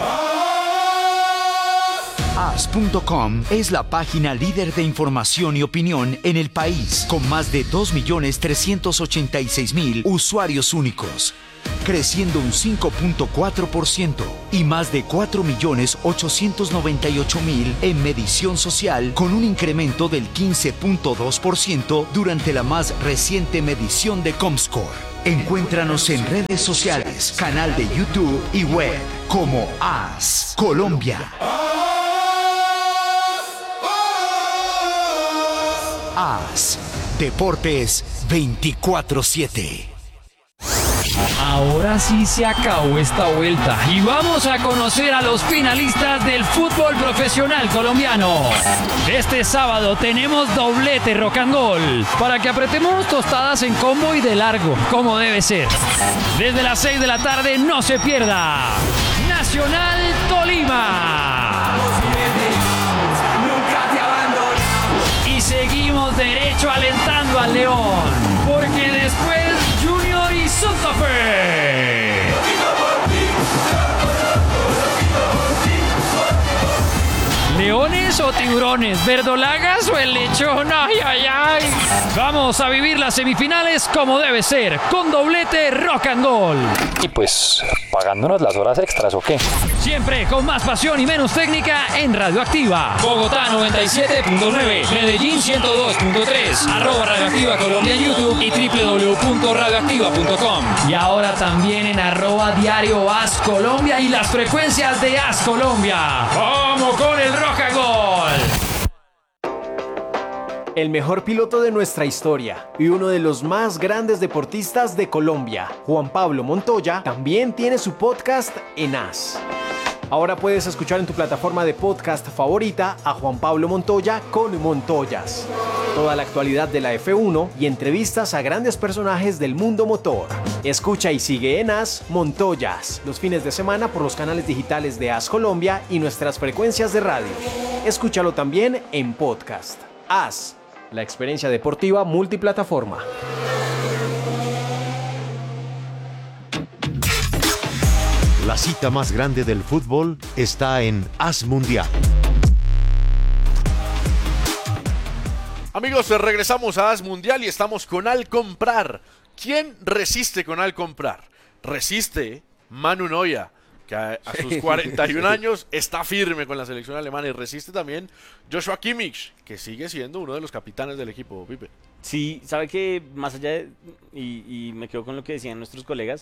AS.com es la página líder de información y opinión en el país, con más de 2.386.000 usuarios únicos, creciendo un 5.4% y más de 4.898.000 en medición social, con un incremento del 15.2% durante la más reciente medición de Comscore. Encuéntranos en redes sociales, canal de YouTube y web como AS Colombia. AS Deportes 24/7. Ahora sí se acabó esta vuelta y vamos a conocer a los finalistas del fútbol profesional colombiano. Este sábado tenemos doblete Rock and Roll para que apretemos tostadas en combo y de largo, como debe ser. Desde las 6 de la tarde no se pierda Nacional Tolima. Y seguimos derecho alentando al León, porque después Junior y Santa Fe. ¿Leones o tiburones? ¿Verdolagas o el lechón? ¡Ay, ay, ay! Vamos a vivir las semifinales como debe ser, con doblete Rock and Roll. Y pues, pagándonos las horas extras, ¿o qué? Siempre con más pasión y menos técnica en Radioactiva. Bogotá 97.9, Medellín 102.3, @Radioactiva Colombia en YouTube y www.radioactiva.com. Y ahora también en @diario AS Colombia y las frecuencias de AS Colombia. ¡Vamos con el Rock and Roll! El mejor piloto de nuestra historia y uno de los más grandes deportistas de Colombia, Juan Pablo Montoya, también tiene su podcast en AS. Ahora puedes escuchar en tu plataforma de podcast favorita a Juan Pablo Montoya con Montoyas. Toda la actualidad de la F1 y entrevistas a grandes personajes del mundo motor. Escucha y sigue en AS Montoyas los fines de semana por los canales digitales de AS Colombia y nuestras frecuencias de radio. Escúchalo también en podcast. AS, la experiencia deportiva multiplataforma. La cita más grande del fútbol está en As Mundial. Amigos, regresamos a As Mundial y estamos con Al Comprar. ¿Quién resiste con Al Comprar? Resiste Manu Neuer, que a sus 41 años está firme con la selección alemana, y resiste también Joshua Kimmich, que sigue siendo uno de los capitanes del equipo, Pipe. Sí, sabe que más allá de, y me quedo con lo que decían nuestros colegas,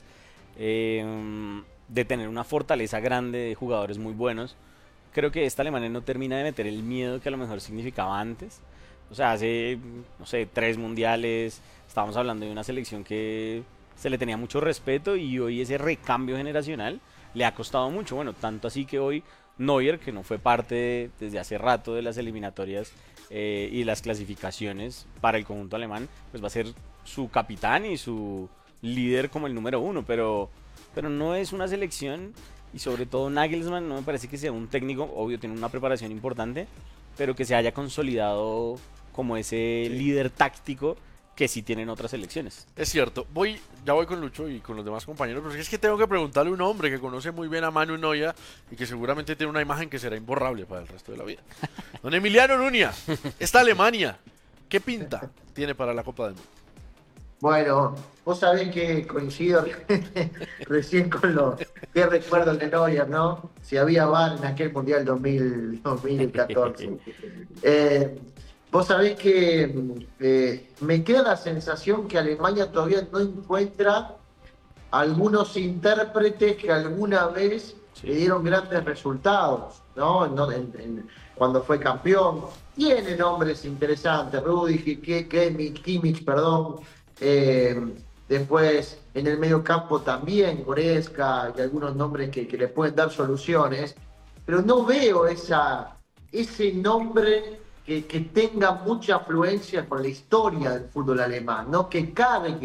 de tener una fortaleza grande de jugadores muy buenos, creo que esta Alemania no termina de meter el miedo que a lo mejor significaba antes. O sea, hace, no sé, 3 mundiales, estábamos hablando de una selección que se le tenía mucho respeto, y hoy ese recambio generacional le ha costado mucho. Bueno, tanto así que hoy Neuer, que no fue parte desde hace rato de las eliminatorias y las clasificaciones para el conjunto alemán, pues va a ser su capitán y su líder como el número 1, pero no es una selección, y sobre todo Nagelsmann no me parece que sea un técnico, obvio tiene una preparación importante, pero que se haya consolidado como ese líder táctico que sí tienen otras selecciones. Es cierto. Ya voy con Lucho y con los demás compañeros, pero es que tengo que preguntarle a un hombre que conoce muy bien a Manu Neuer y que seguramente tiene una imagen que será imborrable para el resto de la vida. Don Emiliano Nuña, esta Alemania, ¿qué pinta tiene para la Copa del Mundo? Bueno, vos sabés que coincido recién con lo que recuerdo de Neuer, ¿no? Si había VAR en aquel Mundial 2014. Vos sabés que me queda la sensación que Alemania todavía no encuentra algunos intérpretes que alguna vez le dieron grandes resultados, ¿no? Cuando fue campeón. Tiene nombres interesantes, Rüdiger, Kimmich, perdón. Después en el medio campo también Goretzka y algunos nombres que le pueden dar soluciones, pero no veo ese nombre que tenga mucha afluencia con la historia del fútbol alemán, ¿no? Que cargue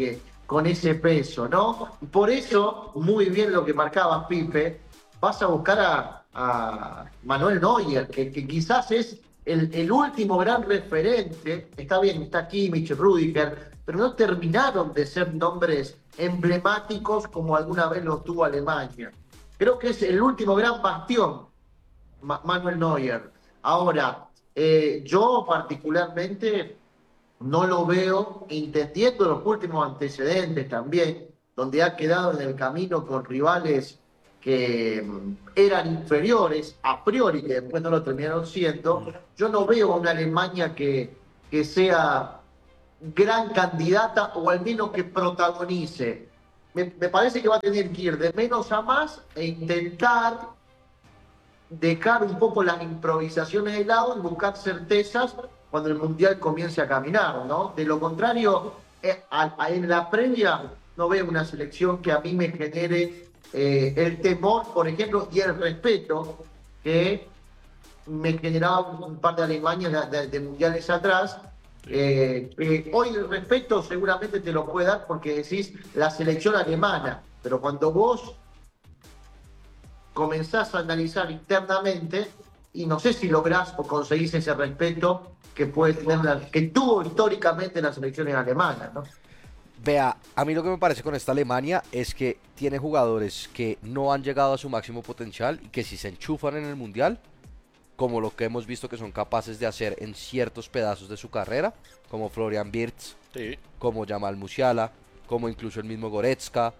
con ese peso, ¿no? Por eso, muy bien lo que marcaba Pipe, vas a buscar a Manuel Neuer, que quizás es el último gran referente. Está bien, está Kimmich, Rüdiger, pero no terminaron de ser nombres emblemáticos como alguna vez lo tuvo Alemania. Creo que es el último gran bastión, Manuel Neuer. Ahora, yo particularmente no lo veo, entendiendo los últimos antecedentes también, donde ha quedado en el camino con rivales que eran inferiores a priori, que después no lo terminaron siendo. Yo no veo una Alemania que sea gran candidata, o al menos que protagonice. Me parece que va a tener que ir de menos a más e intentar dejar un poco las improvisaciones de lado y buscar certezas cuando el Mundial comience a caminar, ¿no? De lo contrario, en la previa no veo una selección que a mí me genere el temor, por ejemplo, y el respeto que me generaba un par de Alemanias de mundiales atrás. Hoy el respeto seguramente te lo puede dar porque decís la selección alemana, pero cuando vos comenzás a analizar internamente, y no sé si lográs o conseguís ese respeto que puede tener que tuvo históricamente las selecciones alemanas, ¿no? Vea, a mí lo que me parece con esta Alemania es que tiene jugadores que no han llegado a su máximo potencial y que si se enchufan en el Mundial, como lo que hemos visto que son capaces de hacer en ciertos pedazos de su carrera, como Florian Wirtz, sí, como Jamal Musiala, como incluso el mismo Goretzka,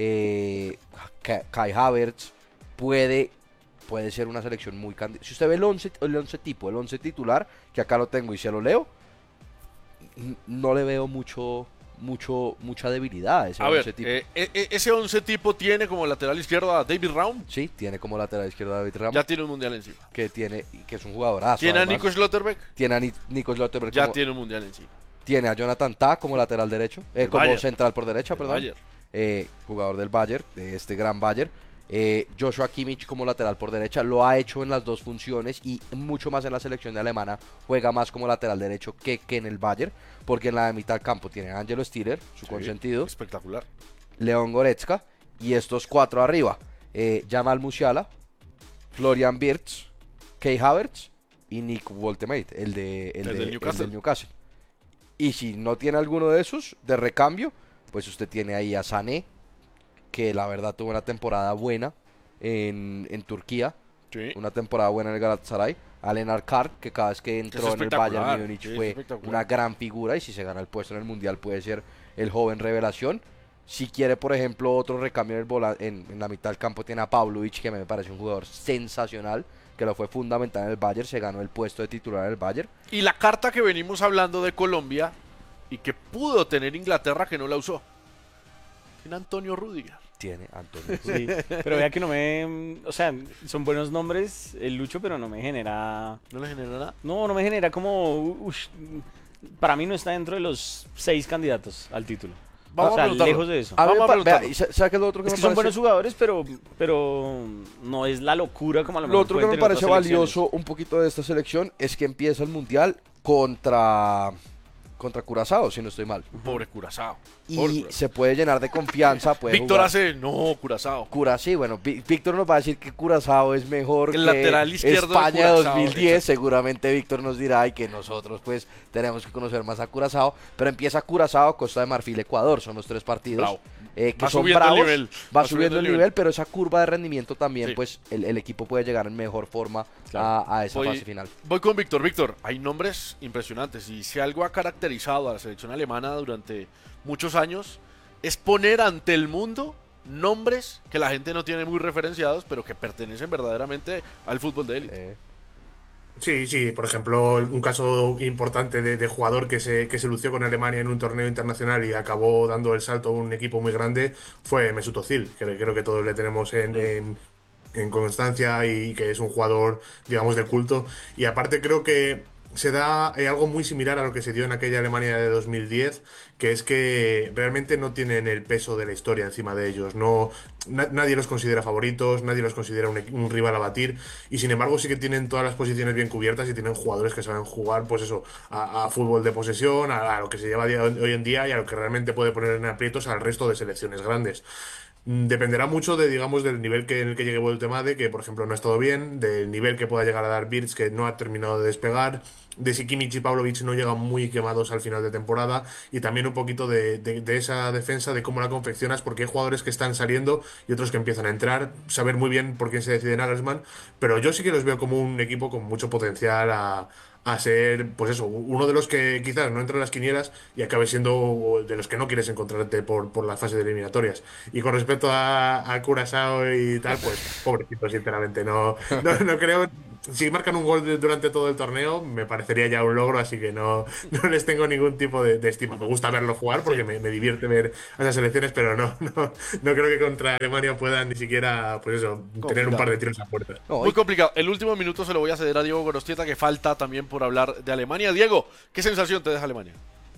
Kai Havertz, puede ser una selección muy candidata. Si usted ve el 11 tipo, el 11 titular, que acá lo tengo y se lo leo, no le veo mucha debilidad a ese 11 tipo. Ese 11 tipo tiene como lateral izquierdo a David Raum. Sí, tiene como lateral izquierdo a David Raum. Ya tiene un mundial encima. Que es un jugadorazo. Tiene además a Nico Schlotterbeck. Tiene a Nico Schlotterbeck. Ya tiene un mundial encima. Tiene a Jonathan Tah como lateral derecho, como Bayern. Central por derecha, perdón. Jugador del Bayern, de este gran Bayern. Joshua Kimmich como lateral por derecha, lo ha hecho en las dos funciones y mucho más en la selección de alemana, juega más como lateral derecho que en el Bayern, porque en la de mitad del campo tiene a Angelo Stiller, su consentido, espectacular, Leon Goretzka, y estos cuatro arriba, Jamal Musiala, Florian Wirtz, Kai Havertz y Nick Woltemade, el del Newcastle. Y si no tiene alguno de esos de recambio, pues usted tiene ahí a Sané, que la verdad tuvo una temporada buena en Turquía, sí, una temporada buena en el Galatasaray, a Lennart Kar, que cada vez que entró en el Bayern Múnich fue una gran figura, y si se gana el puesto en el Mundial puede ser el joven revelación. Si quiere, por ejemplo, otro recambio en la mitad del campo, tiene a Pavlovic, que me parece un jugador sensacional, que lo fue fundamental en el Bayern, se ganó el puesto de titular en el Bayern. Y la carta que venimos hablando de Colombia y que pudo tener Inglaterra, que no la usó, tiene Antonio Rüdiger. Tiene Antonio. Sí, pero vea que no me... O sea, son buenos nombres, el Lucho, pero no me genera... ¿No le genera nada? No me genera como... para mí no está dentro de los 6 candidatos al título. Vamos a preguntarlo. Lejos de eso. Vamos a preguntarlo. ¿Sabe qué es lo otro que es me que parece? son buenos jugadores, pero no es la locura como a lo mejor. Lo otro que me parece valioso un poquito de esta selección es que empieza el Mundial contra Curazao, si no estoy mal. Pobre Curazao. Y se puede llenar de confianza. Víctor hace, Curazao. Sí, bueno, Víctor nos va a decir que Curazao es mejor el que lateral izquierdo España de Curazao, 2010. Seguramente Víctor nos dirá y que nosotros pues tenemos que conocer más a Curazao. Pero empieza Curazao, Costa de Marfil, Ecuador. Son los 3 partidos. Que va son subiendo bravos, el nivel. Va subiendo el nivel, pero esa curva de rendimiento también, sí, pues el equipo puede llegar en mejor forma a esa fase final. Voy con Víctor. Víctor, hay nombres impresionantes y si algo ha caracterizado a la selección alemana durante muchos años es poner ante el mundo nombres que la gente no tiene muy referenciados, pero que pertenecen verdaderamente al fútbol de élite. Sí, por ejemplo, un caso importante de jugador que se lució con Alemania en un torneo internacional y acabó dando el salto a un equipo muy grande fue Mesut Özil, que creo que todos le tenemos en constancia y que es un jugador, digamos, de culto. Y aparte creo que se da algo muy similar a lo que se dio en aquella Alemania de 2010, que es que realmente no tienen el peso de la historia encima de ellos. Nadie los considera favoritos, nadie los considera un rival a batir, y sin embargo sí que tienen todas las posiciones bien cubiertas y tienen jugadores que saben jugar, pues eso, a fútbol de posesión, a lo que se lleva hoy en día y a lo que realmente puede poner en aprietos al resto de selecciones grandes. Dependerá mucho digamos, del nivel en el que llegue Voltemade, que por ejemplo no ha estado bien, del nivel que pueda llegar a dar Wirtz, que no ha terminado de despegar, de si Kimmich y Pavlovic no llegan muy quemados al final de temporada, y también un poquito de esa defensa, de cómo la confeccionas, porque hay jugadores que están saliendo y otros que empiezan a entrar, saber muy bien por quién se decide Nagelsmann, pero yo sí que los veo como un equipo con mucho potencial a ser, pues eso, uno de los que quizás no entra en las quinielas y acabe siendo de los que no quieres encontrarte por la fase de eliminatorias. Y con respecto a Curazao y tal, pues pobrecito, sinceramente, no creo. Si marcan un gol durante todo el torneo, me parecería ya un logro, así que no les tengo ningún tipo de estima. Me gusta verlo jugar porque me divierte ver a esas selecciones, pero no creo que contra Alemania puedan ni siquiera, pues eso, tener un par de tiros a puerta. Muy complicado. El último minuto se lo voy a ceder a Diego Gorostieta, que falta también por hablar de Alemania. Diego, ¿qué sensación te deja Alemania?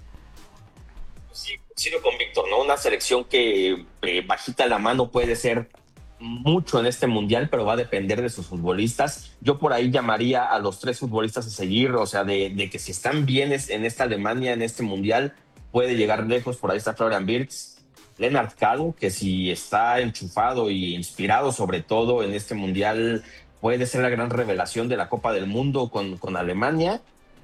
Sí, coincido con Víctor, ¿no? Una selección que bajita la mano puede ser mucho en este mundial, pero va a depender de sus futbolistas. Yo por ahí llamaría a los 3 futbolistas a seguir, o sea, de que si están bien en esta Alemania, en este mundial, puede llegar lejos. Por ahí está Florian Wirtz, Lennart Kalm, que si está enchufado y inspirado sobre todo en este mundial, puede ser la gran revelación de la Copa del Mundo con Alemania.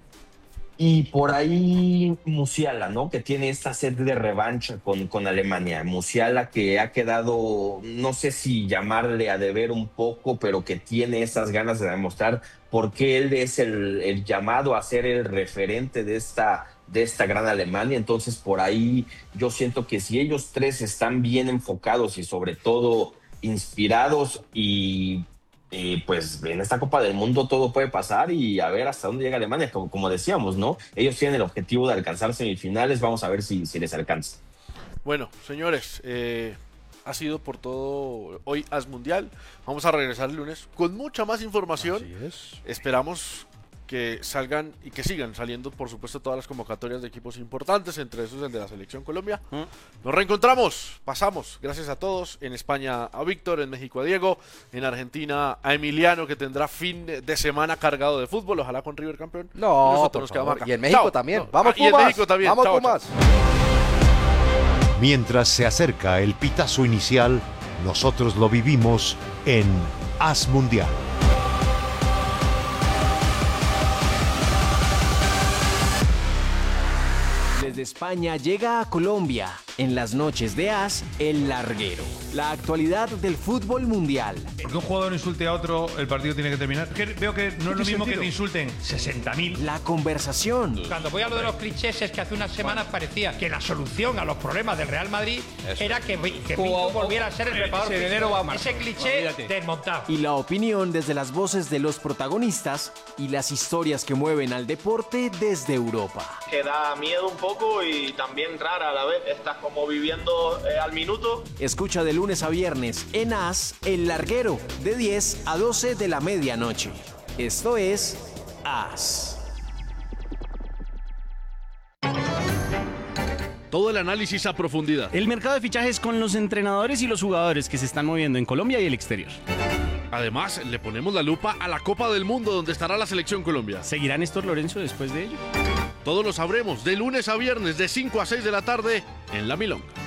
Y por ahí Musiala, ¿no? Que tiene esta sed de revancha con Alemania. Musiala, que ha quedado, no sé si llamarle a deber un poco, pero que tiene esas ganas de demostrar por qué él es el llamado a ser el referente de esta gran Alemania. Entonces por ahí yo siento que si ellos 3 están bien enfocados y sobre todo inspirados y pues en esta Copa del Mundo todo puede pasar, y a ver hasta dónde llega Alemania, como decíamos, ¿no? Ellos tienen el objetivo de alcanzar semifinales, vamos a ver si les alcanza. Bueno, señores, ha sido por todo hoy As Mundial. Vamos a regresar el lunes con mucha más información. Así es. Esperamos que salgan y que sigan saliendo, por supuesto, todas las convocatorias de equipos importantes, entre esos el de la Selección Colombia. Nos reencontramos, pasamos, gracias a todos, en España a Víctor, en México a Diego, en Argentina a Emiliano, que tendrá fin de semana cargado de fútbol, ojalá con River campeón. No, y nosotros nos quedamos acá. Y en México también. Vamos, y en México también. Vamos, chao, Pumas. Mientras se acerca el pitazo inicial, nosotros lo vivimos en As Mundial. Desde España llega a Colombia, en las noches de As, El Larguero. La actualidad del fútbol mundial. Porque un jugador insulte a otro, el partido tiene que terminar. Veo que no es lo mismo que te insulten 60.000. La conversación. Cuando voy a lo de los clichés, es que hace unas semanas parecía que la solución a los problemas del Real Madrid era que Pinto volviera a ser el preparador. Ese cliché desmontado. Y la opinión desde las voces de los protagonistas y las historias que mueven al deporte desde Europa. Que da miedo un poco y también rara a la vez. Estás como viviendo al minuto. Escucha de lunes a viernes en As, El Larguero, de 10 a 12 de la medianoche. Esto es As. Todo el análisis a profundidad. El mercado de fichajes con los entrenadores y los jugadores que se están moviendo en Colombia y el exterior. Además, le ponemos la lupa a la Copa del Mundo, donde estará la Selección Colombia. ¿Seguirá Néstor Lorenzo después de ello? Todo lo sabremos de lunes a viernes de 5 a 6 de la tarde en La Milonga.